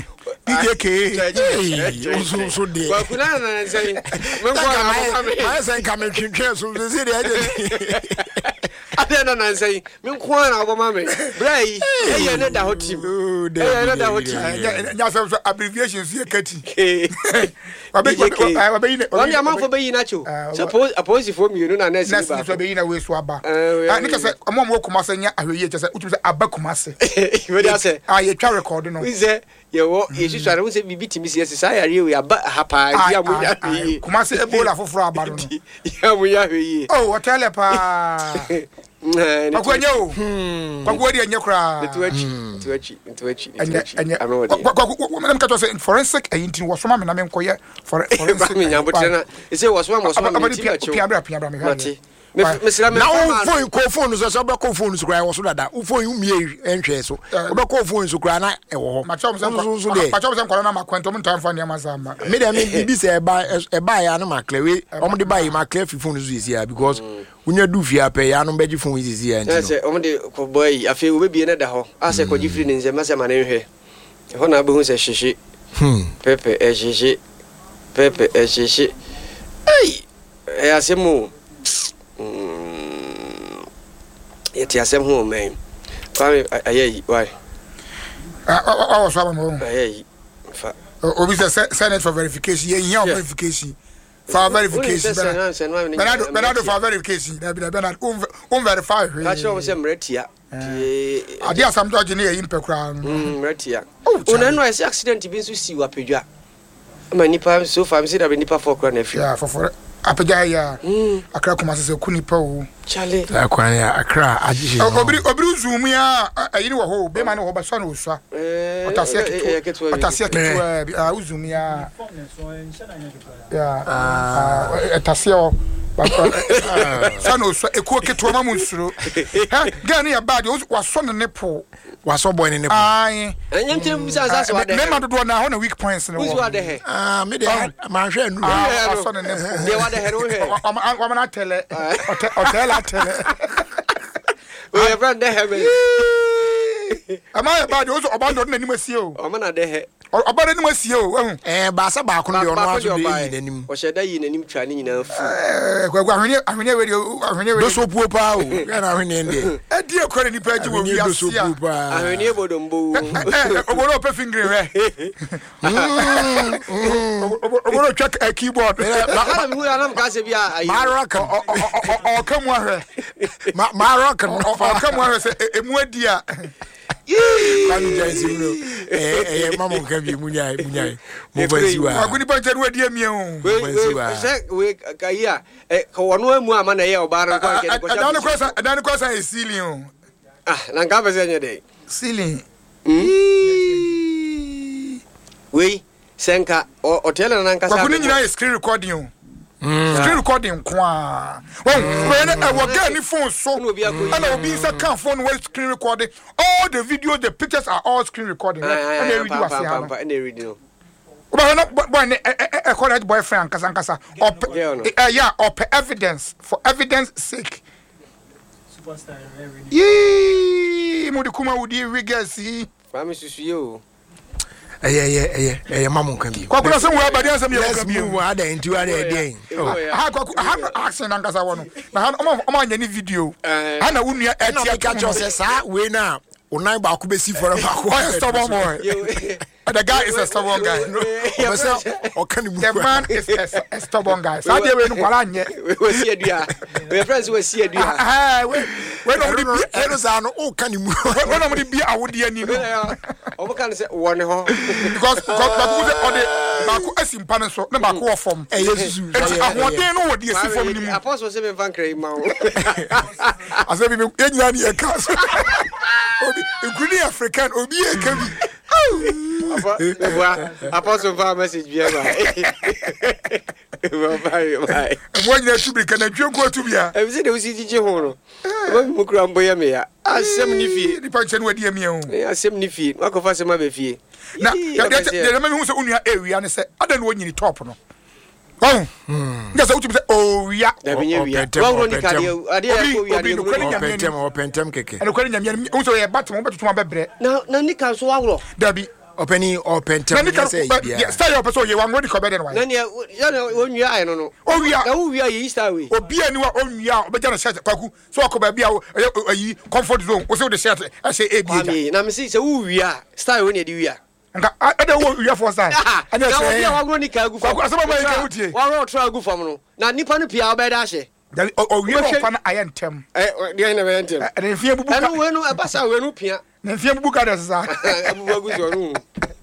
D J K. So so de. Wa kuna na say. Men ko na ma. I say come twintwe so say de. Ade na na say. Men ko na obama me. Brai, e ye na da hotim. E ye na da hotim. Nya say abbreviations here kati. Wabe wabe ni. Wani amanfo be yi na cho. Suppose opposite for me no na na say ba. Na be yi na we so aba. Ah nika say amom wo kuma say nya ahweye che say utum say aba kuma say. We dey say. Ah ye twa record no. We say ye wo ye hwehwe ara wo say bibi timi say say yare we aba hapa ya mu ya hwe. Kuma say ebola foforo aba no. Ya mu ya hwe. Oh hotel pa. Kwakwanya o. Kwakwa di anya kra. Ntuachi, ntuachi, ntuachi, ntuachi. Anya. Kwakwa me ka to say forensic ayin wo soma me na me nkoye forensic. Me nya botrena. E say wo soma wo soma me ti ba cho. Pia bra pia bra me ha. Me sira me. Na wo phone ko phone so so be ko phone so kra wo so dada. Wo phone yu mie enhwe so. Wo be ko phone so kra na e wo ho. Ma chom so so de. Ma chom so kwara na ma kwento mo ntan fa ne ma za ma. Me de me bibi say e ba e ba ya na ma clear we. Omo de ba yi ma clear fi phone so isi ya because unya du fi apɛ ya no beji fun isi ya ntino se o de ko boy afi wo be na da ho ase ko gifri ni nse ma se ma na nhwe ho na be hu se hyehe hm pepe e hyehe pepe e hyehe ai e asemu mm e ti asem ho men kwame ayi why ah ah so ba mo ayi fa obi say send for verification ye yan verification for verification Bernardo Bernardo for verification na Bernardo on verify we ka cho se mretia ade asam do gene ye impekura mm mretia una no ese accident bi so si wa pedwa ma nipa so far me say da nipa for kra na fi yeah for for apagya ya akra kuma se ku nipa o chale la kwan ya akra ajishi obiri obiri zoom ya ayini wo ho be ma ne wo ba so na osua otase ketu otase ketu a zoom ya ya ah otase o sana osua ekuo ketu ma mu nsuro ha gani ya bad wa so ne nepo wa so boy ne nepo ai enyem tem bisa sa so ade me ma dodo na ho na weak points ne wo ade he ah me de ma hwe anu wa so ne nepo de wa de he wo he wa ma na tele hotel la tele we have run de he me am I bad o so obando na nim asie o o ma na de he obando nim asie o ehun eh ba sa ba ko de ono aso de yi nanim o sheda yi nanim twa ne nyina fu eh kwa ahwene ahwene we ahwene we do so puo pa o ya na ahwene ndi e di e kwere nipa ji wo wi asie ahwene bodombo obodo pe finger we obodo check a keyboard la mi hu ya na mka se bia ayi ma rock o kamu ahwe ma rock o kamu ahwe se emu adi a kwanu jaisi no eh eh mama nka bi munyai munyai mo vansiwa aguni pa jeru adi amie o vansiwa se we kaya eh ka wono amu ama na ye obara kwa ke ko adani kwasa adani kwasa e ceiling o ah na nka bese nye de ceiling we senka hotel na nka sa aguni nyina e screen recording o screen recording kwa when I work any phone so and I will be inside can phone with screen recording all the videos the pictures are all screen recording and they read you see how and they read you but no boy a college boyfriend kasa kasa or yeah or evidence for evidence sake superstar yee mo de kuma wudi wigasi fami susu yo eh eh eh eh mamu kan bi kwa kuna se wo abade asem ye kan bi mu ada ntu ada den ha kwa ha action na nkasa wono na ha o anya ni video ha na wunua etia ka cho se sa we na onan ba ko besi for ba ko stubborn boy the guy is a stubborn guy the man is a, a stubborn guy so dey we no kwala nye we see adua we friends we see adua ah we we no be e no sa no o kan mu we no be awodi ani mu o mo kan se won ho because because ba ko se ode ba ko asimpa no so na ba ko form e yesu e ahoden no wodi asifom ni mu apostle se me van krai ma o ase bi e nyina ni e ka so obi including African obi e ka bi Apa apostle va message bien ba va bye bye mo nyina tubi kana dwenko tubia e bi se de usi tije ho no ba mi mo kura mboya me ya asem ni fie ni pa chen wadi amia o asem ni fie makofa se ma be fie na de de ma hu se unua ewia ne se ada no nyini top no oh nga se uti se o wia da bi wia wa ro ni ka de ade ya ko wia de o pentem o pentem keke ene kwani nyamia hu se ye batem wo betutu ma bebre na na ni kan so wa ro da bi openi open tem say yeah stay your person you wan go the cover den why na ne ya na onwia ai no no owia na owia ye star we obi ani wa onwia obeja na shirt kwaku so okoba bia ayi comfort zone o say the shirt I say a bi na me say say owia star we ne di wia nka ada wo wia for star ana say na obi wa go ni ka gu fam asaba ma ka utie wa ro try gu fam no na nipa no pia obe da hye o wia no fa na ayentem eh dey na ayentem na fie bubu ka ana we no e basa we no pia na fie bubu ka da sa abubu gu so no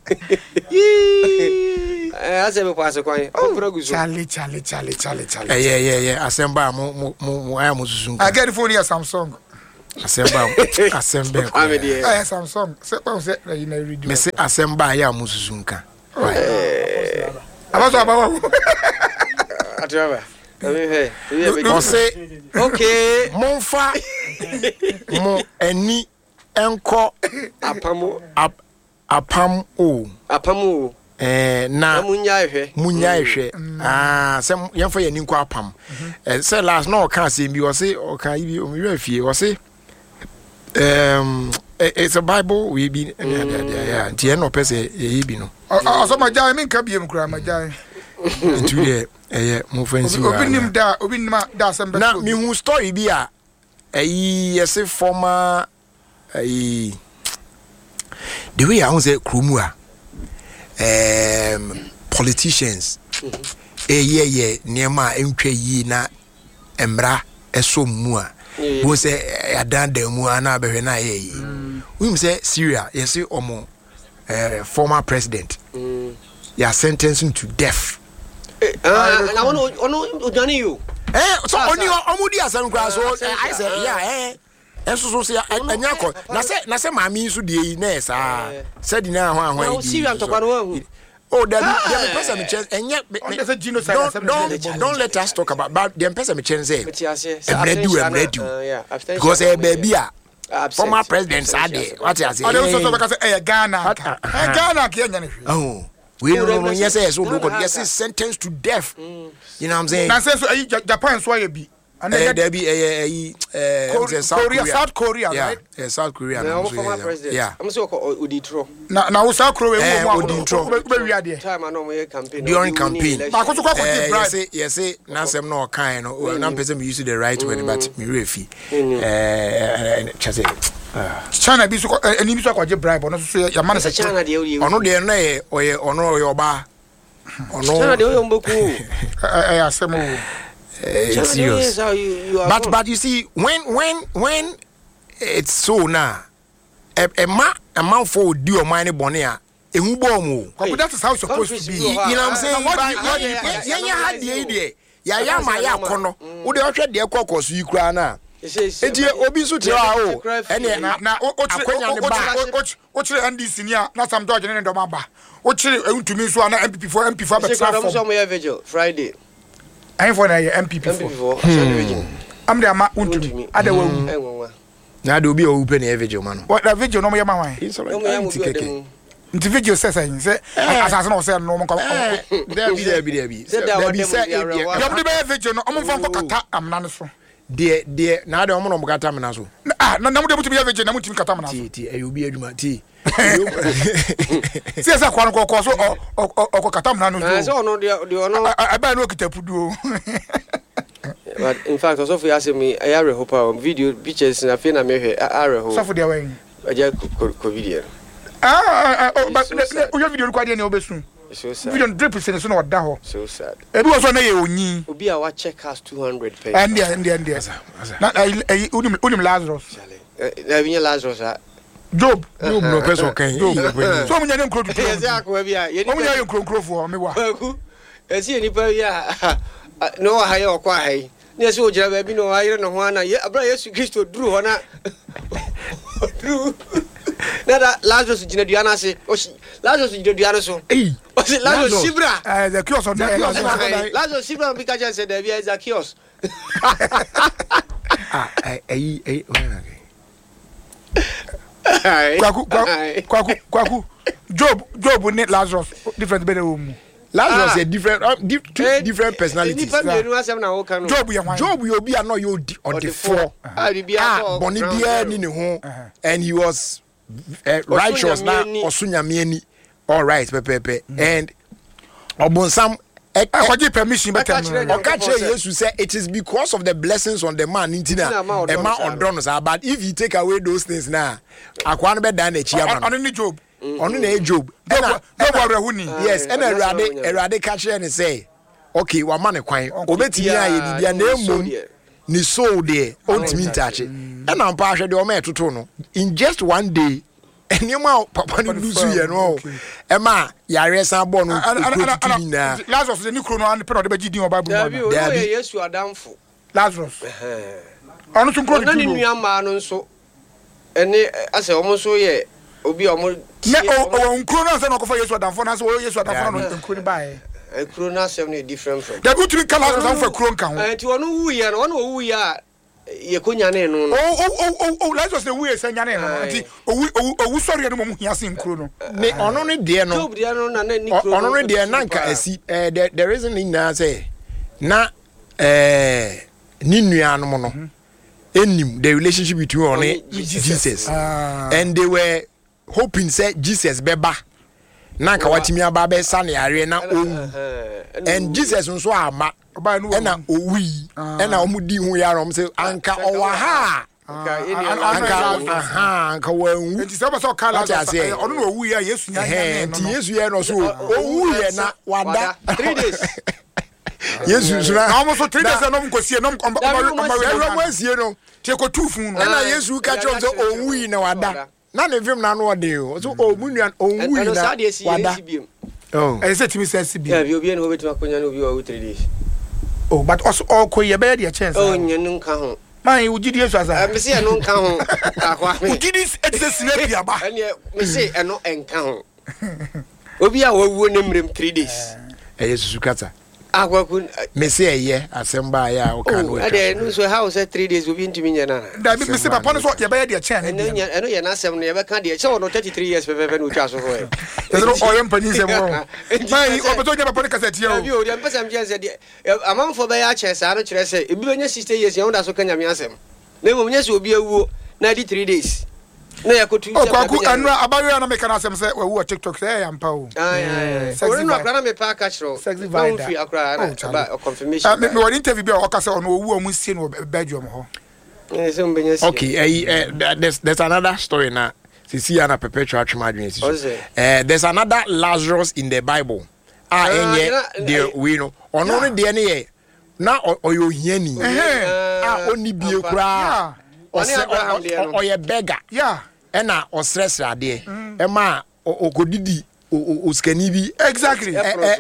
eh ase be pass kwan o bra gu so chale chale chale chale chale eh yeah yeah yeah asemba mo mo mo aya mo susun I get the phone here Samsung asemba asemba eh Samsung se pa se you na radio me se asemba aya mo susun ka eh abaso abawo atraba eh eh o se okay monfa mo eni enko apamo apam o apamo eh na munya ehwe munya ehwe ah se yemfa yani nko apam eh se last no kan se bi o se o kan bi o mi afie o se um it's a bible we be yeah tie no pese e bi no o ma jai min ka biem kura ma jai tu ye eh mo fancy wa obi nim da obi nim da sembe na mi hu story bi a eh yes former eh the way I say kromua um politicians eh yeah yeah niema entwa yi na emra eso mu a bo say adan da mu ana behwe na ye yi we say Syria yes omo eh former president ya sentencing to death eh na wono ono ojani you eh so oni omudi asem kra so I say yeah eh enso so se anya ko na se na se maami so de na sa se di na ho ahon yi Syria ntokwa no hu oh there there person me chance enya don't don't let us talk about but the person me chance say I'm ready I'm ready because eh baby a former president sade what you say oh they so talk say eh Ghana eh Ghana ke enya ne oh we no no yes yes so do yes sentenced to death you know what I'm saying na say so Japan so ya bi and uh, there be a uh, uh, South Korea, South Korea, yeah, right? Yeah, South Korea. No, former president. Yeah. I'm so called Oditro. Na na South Korea mo Oditro. Where we are there. Time I know my campaign. During campaign. Ba ko so kwa eh bribe. Yes, yes, na sem no kind no. Na person me use the right word but me refi. Eh chase. China bi so eni bi so kwa bribe no so ya man say China de o ono de no e oye ono oye oba. Ono China de o mboku. Eh asem o. It's serious. You, you but but you see when when when it's so now a, a ma a man for do your money bonnet a ehu bom o that is how it's supposed to be you know what I'm saying what yeah yeah had the idea ya ya ma ya kono wo de ohwe de kokko so yikura na eti obi so tira o ene na na o akonya ne ba o chire N D C ni a na Sam George ne ndo maba o chire entumi so na M P P for M P for better for some year vigil Friday I for na M P P for am de ama untumi ada wawu na de obi o upe na vigil man what that vigil no mo yama wan nti vigil says say say asase no say no mo ko there be there be there be there be say ya mo be vigil no mo fa ko kata amna no so de de na de mo no mo kata amna so ah na na mo de mutumi ya vigil na mutumi kata amna so ti ti e obi aduma ti si esa kwa ko ko so o ko kata amna no so so no de de no aba no kitapuduo but in fact also for ask me I are hope video pictures na fe na me hwe are hope so for there when aja ko video ah but o yo video kwa dia ne obesun video drip se so na oda ho so sad e bi wo so na ye onyi obi a wa check us two hundred pesos and there and there and there na unim unim Lazarus na binya Lazarus a Job Job no person kan so mo nya ne nkro tutu yes akwa bia ye ni mo nya nkro nkro fo me wa esi ni pa ya no ha ye okwa hai ni se o jira ba bi no ayire no ho ana ye abra Yesu Kristo duru ho na duru na da Lazarus jina duana se o Lazarus jina duana so eh o se Lazarus sibra eh the kiosk on there Lazarus sibra bi ka ja se da bi is a kiosk ah eh eh kwaku kwaku kwaku Job Job ni Lazarus different be the room Lazarus a different uh, di two eh, different personalities. Job ya Job you be no you on the four. Ah, boni bia ni ne ho and he was uh, righteous na osunyame ani all right pepepe and obonsam I give permission but Okache Jesus say it is because of the blessings on the man intina e ma odon sa but if you take away those things now akwa no be dan na chia man on Job on na Job na Job yes and erade erade ka kire ni say okay wa man kwan obetimi aye bibia na emom ni soul there ontimi ntache e na mpa ahwe de o ma etoto no in just one day enioma papa no lusu ye no e ma yare san bo no na Lazarus the nikro no an pe no de be gidi o Bible no there be Yesu adamfo Lazarus onu tun kro na ni nua ma no nso ene ase omo so ye obi omo ne o nkro no se no ko fa Yesu adamfo na se o Yesu adamfo no nkro ni bae e kro na se no different from da bi kala Lazarus fa kro nka ho eh ti onu wu ye no onu wu ya ye konya ne no no oh oh oh oh Lazarus na wu ye sanya ne no nti owu owu sori no mo hia sin kro no me ono ne de no Job de no na na ni kro ono ne de na nka asi eh the reason in na say na eh ni nuanom no enim the relationship between on Jesus and they were hoping say Jesus beba na nka watimi aba be sa ne are na owu and Jesus nso ama ena owi ena omudi hu yarom say anka owa ha anka aha anka wanwu nti se ba so kala ono no owu ya Yesu nya nya nti Yesu ye no so owu ye na wada three days Yesu sura na omo so three days no mkosie no mkosie no te ko tu fun no ena Yesu ka chom so owu yi na wada na ne vim na no ode o so omunua owu yi na wada oh e se timi sense bi ya bi obi na obetuma konya no obi o three days oh but also all ko ye be dey chance oh nyenu nka ho man you gidi Yesu asa me se eno nka ho akwa you gidi excess na bia ba ene me se eno enka ho obi a wawu ne mrem three days e Yesu kata akwa ku me se eye asemba ya o kan o ade no so how say three days obi ntimi nya na da me se papa no so ye be dey chance eno nya eno ye na asem no ye be kan dey che no thirty-three years pepe no twa so ho e ezro oyem pani se mo man o beto nya papa no cassette ye o bi o dey mpesa mje se dey amanfo be ya che sa no kire se ebi be nya sixty years ye won so kan nya me asem na mo nya se obi awuo na di three days na ya kotu o kwa ku anu abawe na me kan asem se wawu o TikTok se ya mpa o ai ai o no akra na me pa ka chiro na fi akra na confirmation me me interview bi o ka se ono owu o mu sie no Belgium ho eh se mbenya si okay eh there's there's another story now sisi ana perpetual tramadwin sisi eh there's another Lazarus in the Bible ah enye de we no ono no de ne ye na oyo hiani ah oni bie kura oye beggar yeah ena osresra de e ma okodidi oskani bi exactly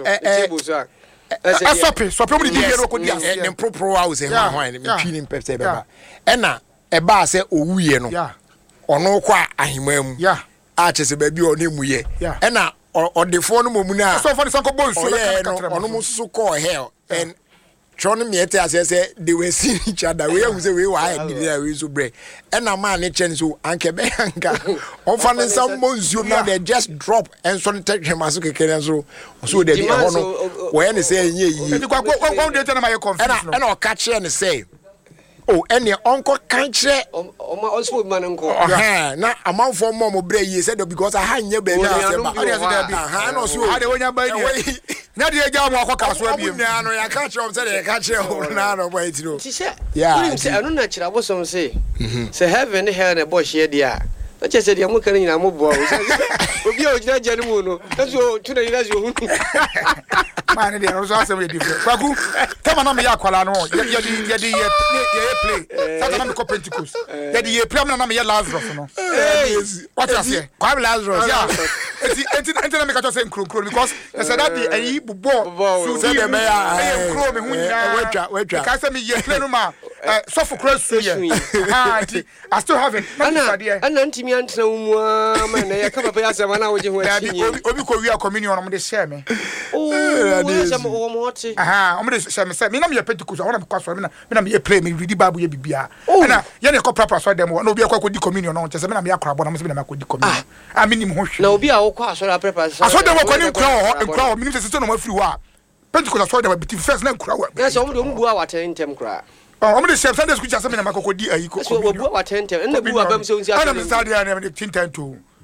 eh sope sope mu di bi ro kodi ase ne propro house e ma hwan me twini pepse beba ena e ba se owuye no ono kwa ahimam yeah a chese ba bi ono emuye ena odefo no momu na so for the sanko bonsu ono mususu call hell and Tron me ete asese they were seeing each other we use we why did there we so bre and na man ne chen so anke be anka on fan some monzu na they just drop and so take him as kekere so so they be hono we ne say enye yi e kwa kwa kwa dey tell my confuse no and o catch ne say oh ene onko kan kire o ma also man nko eh na amanfo mo mo bre yi say because I hanye be na say ba ha no so ha dey wonya ba ni na dey ja mo akoka so abiem na no ya catch am say dey catch am na no boy ti no yeah say anu na kira bosom say say heaven hell na boy share dia na che say dia mo kan nyina mo bo obi o jina jani mu no so tuna ina so hu man dey no so asem dey different kwaku kama na me ya kwala no ye ye ye ye play sata na me ko Pentecost ye dey play na na me ya Lazarus no what you say kwa Lazarus yeah enti enti enti na me ka to say nkro nkro because I said that the ayi bubo so say me ya nkro me hu nyina wetwa wetwa ka say me ye play no ma so for cross so ye ah I still have it ana ana ntimi antena umu ma na ye ka papa ya sema na wo je ho achi obi ko wi a communion no me dey share me oh we say mo mo oti aha o me dey share me say me na me Pentecost I want to kwa so me na me na me play me read Bible ye bibia na ye ne ko proper so dem no obi akwa ko di communion no chese me na me akora bo na me se me na me akodi communion a me nim ho hwe na obi a wo kwa so ra prepare so aso dem ko ni nkura ho nkura ho me nim se se no ma free wa Pentecost so dem biti first na nkura wa yes o mo do mbu a wa tentem kura oh o me dey share Sunday school chese me na makoko di ayi ko so wo bu a wa tentem na bu abam se unsi ana me start there na me tintan to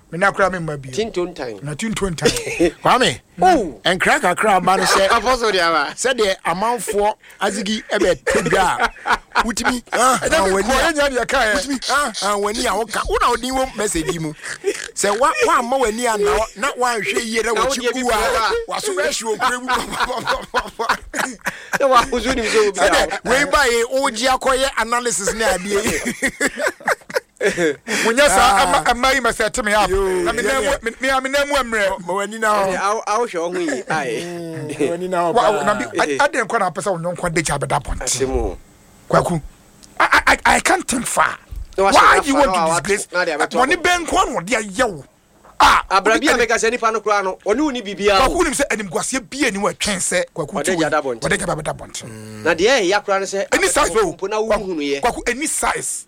me na kura me ma bi tinton time na tinton time kwame oh enkra kakra ba no sɛ apostle dia ba sɛ de amanfoɔ azigi ebe tedwa wutimi ah wani ko nya ne ka wutimi ah wani a woka wo na odin wo message mu sɛ wa wa ma wani a na na wa hwɛ yie na wo chi ku a wa so bɛ hwe okure mu e wa kuzu ni so bi we ba ye o ji akoye analysis na ade munya sa ama yi message me up na me na me na mu amre ma wani na ho a wo hwe ho yi ai wani na wa na bi ade nkwa na pesa wonyo nkwa de cha beda point asemu kwaku I, I, I can't think far. Why you want to disgrace? Money bank one or dear yo. Ah, Abrabia make us any pano crano, or no, ni bibia. Kwaku nim say enim kwase bia ni wa twen say kwaku. What dey jada bont. What dey jada bont. Na de ya kra say any size o. Na wo hunu ye. Kwaku any size.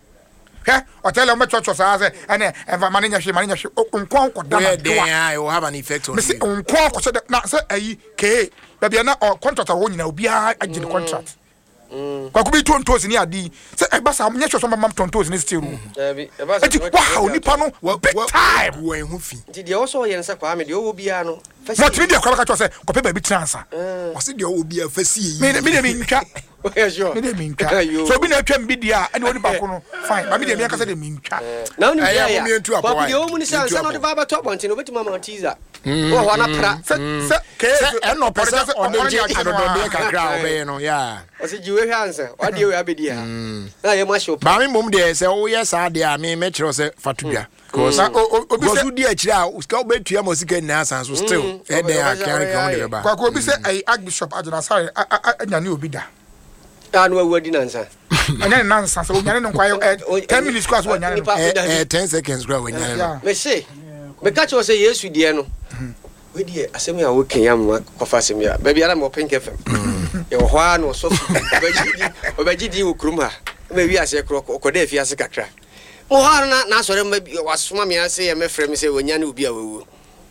Heh, hotel o me chocho sa say ene enva mane nya hwe mane nya hwe nkon koda na do. Yeah, it will have an effect on you. Me say nkon ko say na say ayi ke. Bia na contract a wo nyina obi a agi the contract. Kwaku bi tontos ni adi se e basa am nyehwe so mam tontos ni still room eh e basa eti wow nipa no big time wo en hu fi nti de wo so ye nsa kwa me de wo bia no mo timi de kwa ka cho se ko pe ba bi transa o se de wo bia fa si me me de me ntwa yeah sure me de me ntwa so bi na atwa mbi dia ene woni ba ko no fine ba me de me aka se de me ntwa na woni bia ya kwa de wo mu ni sa nsa no de ba ba top on tin obetima ma teaser wo ho na pra se se ke se eno pesa on de je adodo de kakra obe no ya o se jiwe hwa nsa o de we abedi ha na ye ma show ba me mom de se wo ye sa de a me me kire se fatudua because obi se di akira o ska obetua mo sika na asan so still e de akara kan de ba kwa ko obi se ai archbishop ajana sare anya ne obi da anu awadi nansa anya nansa so nya ne nkwa ten minutes class wo nya ne eh ten seconds gra wo nya ne me say me catch o say yesu die no we die asem ya wo kenyam kofa asem ya ba bia na mo pink fm e wo hwa no so obagidi obagidi wo krum ha me wi ase kro ko da fi ase kakra mo ha na na sore wasoma me ase ya me frɛ me say wonya ne obi a wewu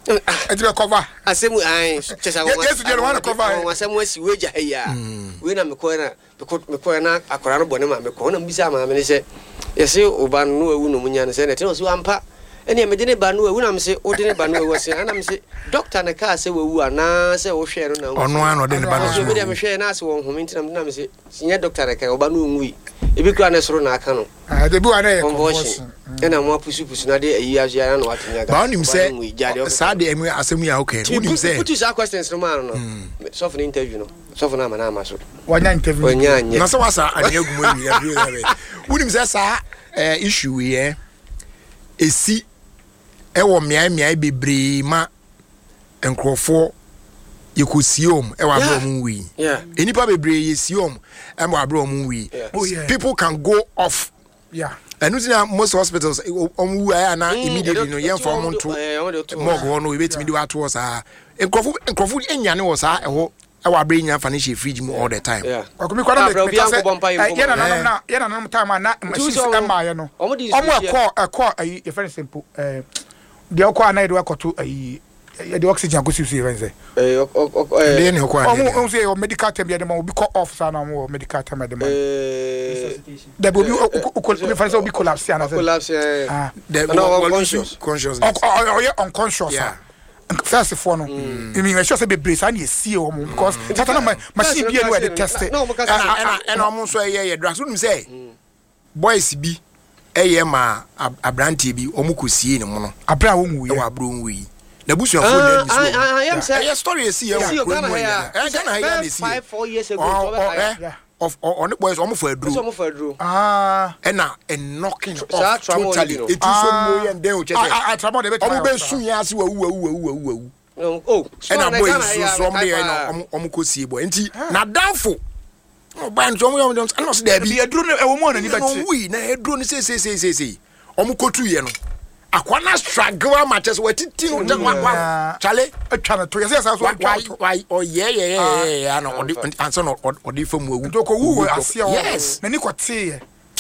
eti be cover asem ai chesa wo yesu die no wana cover asem wasi weja ya we na me ko na me ko na akora no bone ma me ko na mbisa ma me ne say yesi oba no wewu no munya ne say na tino so ampa ene me de ne ba no wewu na me say o de ne ba no wewu say na me say doctor na ka say wewu ana say wo hwe no na ono ano de ne ba no so me de me hwe na say wo homi ntina na me say sinya doctor na ka oba no ngui ebi kura na soro na aka no ah de bi wa na e conversion ena mo pusu pusu na de ayi azia na watinya ga ba onim say sa de emu asemu ya okay onim say put you questions no man no so for interview no so for na ma na ma so wanya interview wanya anya na so wasa anya gumu wi ya bi ya onim say sa issue we eh esi ewo miai miai bebre ma enkrofo yekosiom ewa abro mu wi yeah enipa bebre yesiom emo abro mu wi people can go off yeah and using most hospitals on wu aya na immediately no yen for monto mog wo no ebetimi di wato sa enkrofo enkrofo enyane wo sa eho ewa abre nya financial fridge mu all the time akomi kwada me because ye na no na ye na no time na machine am ya no omo ekọ ekọ ayi e very simple eh de okọ na de wakoto ayi the oxygen go see even say eh eh ne okọ omo omo say medical term ya dem obi call off sa na mo medical term dem eh the obi o for say obi collapse na say collapse ah the conscious conscious oh yeah unconscious first for no I mean I sure say be brace and you see omo because that na machine be anywhere they test it and and omo so ye ye drugs wouldn't say boys bi eye ma abrantie bi omo kosie ne mo no abra wo nwu ye wa abro nwu yi na busu afo na so I am say yeah story see here see Ghana here Ghana here dey see five four years ago of on the boys omo for adru omo for adru ah and na and knocking off totally it is so mo yen den o che I trouble dey omo be sun ya se wa wu wu wu wu oh and na boys so from there na omo omo kosie boy nti na danfo o ba nto omo omo no se da bi adru no e wo mo na ni beti no wi na adru no se se se se se omo kotu ye no akwana struggle matches we titi no ja wa chale atwa na to yes yes so why oh yeah yeah yeah no odi answer no odi fam wu to ko wu asia yes na ni ko tie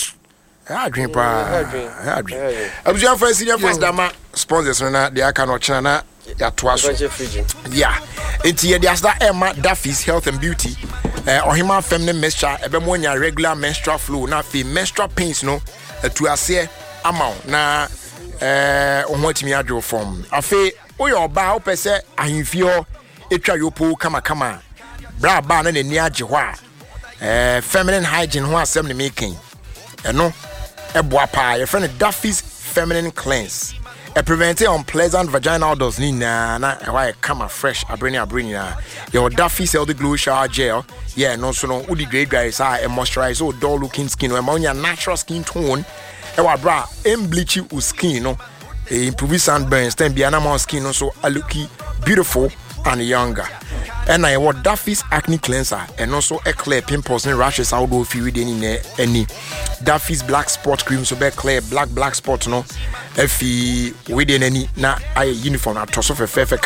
ah dream pa ah dream abuja for senior first dama sponsors na they aka no china na ya to aso yeah enti ye dia sta Emma Duffy's Health and Beauty eh ohima feminine mixture ebe mo nya regular menstrual flow na fe menstrual pains no to ase amount na eh on what me adwo from afi oyo oba opese ahemfie ho etwa yopo kama kama bra ba na nani agye ho a eh feminine hygiene ho asem ne making eno eboa pa your friend Duffy's feminine cleanse a preventing unpleasant vaginal odors ni na na why come fresh abreni abreni na your Duffy's healthy glow shower gel yeah no so no udi great guys are a moisturize or dull looking skin or your natural skin tone e wa bra em bleach you skin no e improve sunburns then be animal skin no so a looky beautiful and younger. And I want Duffy's acne cleanser and also a clear pimples and rashes out of you any any Duffy's black spot cream so be clear black black spot no if you within any na I uniform at toss of a fair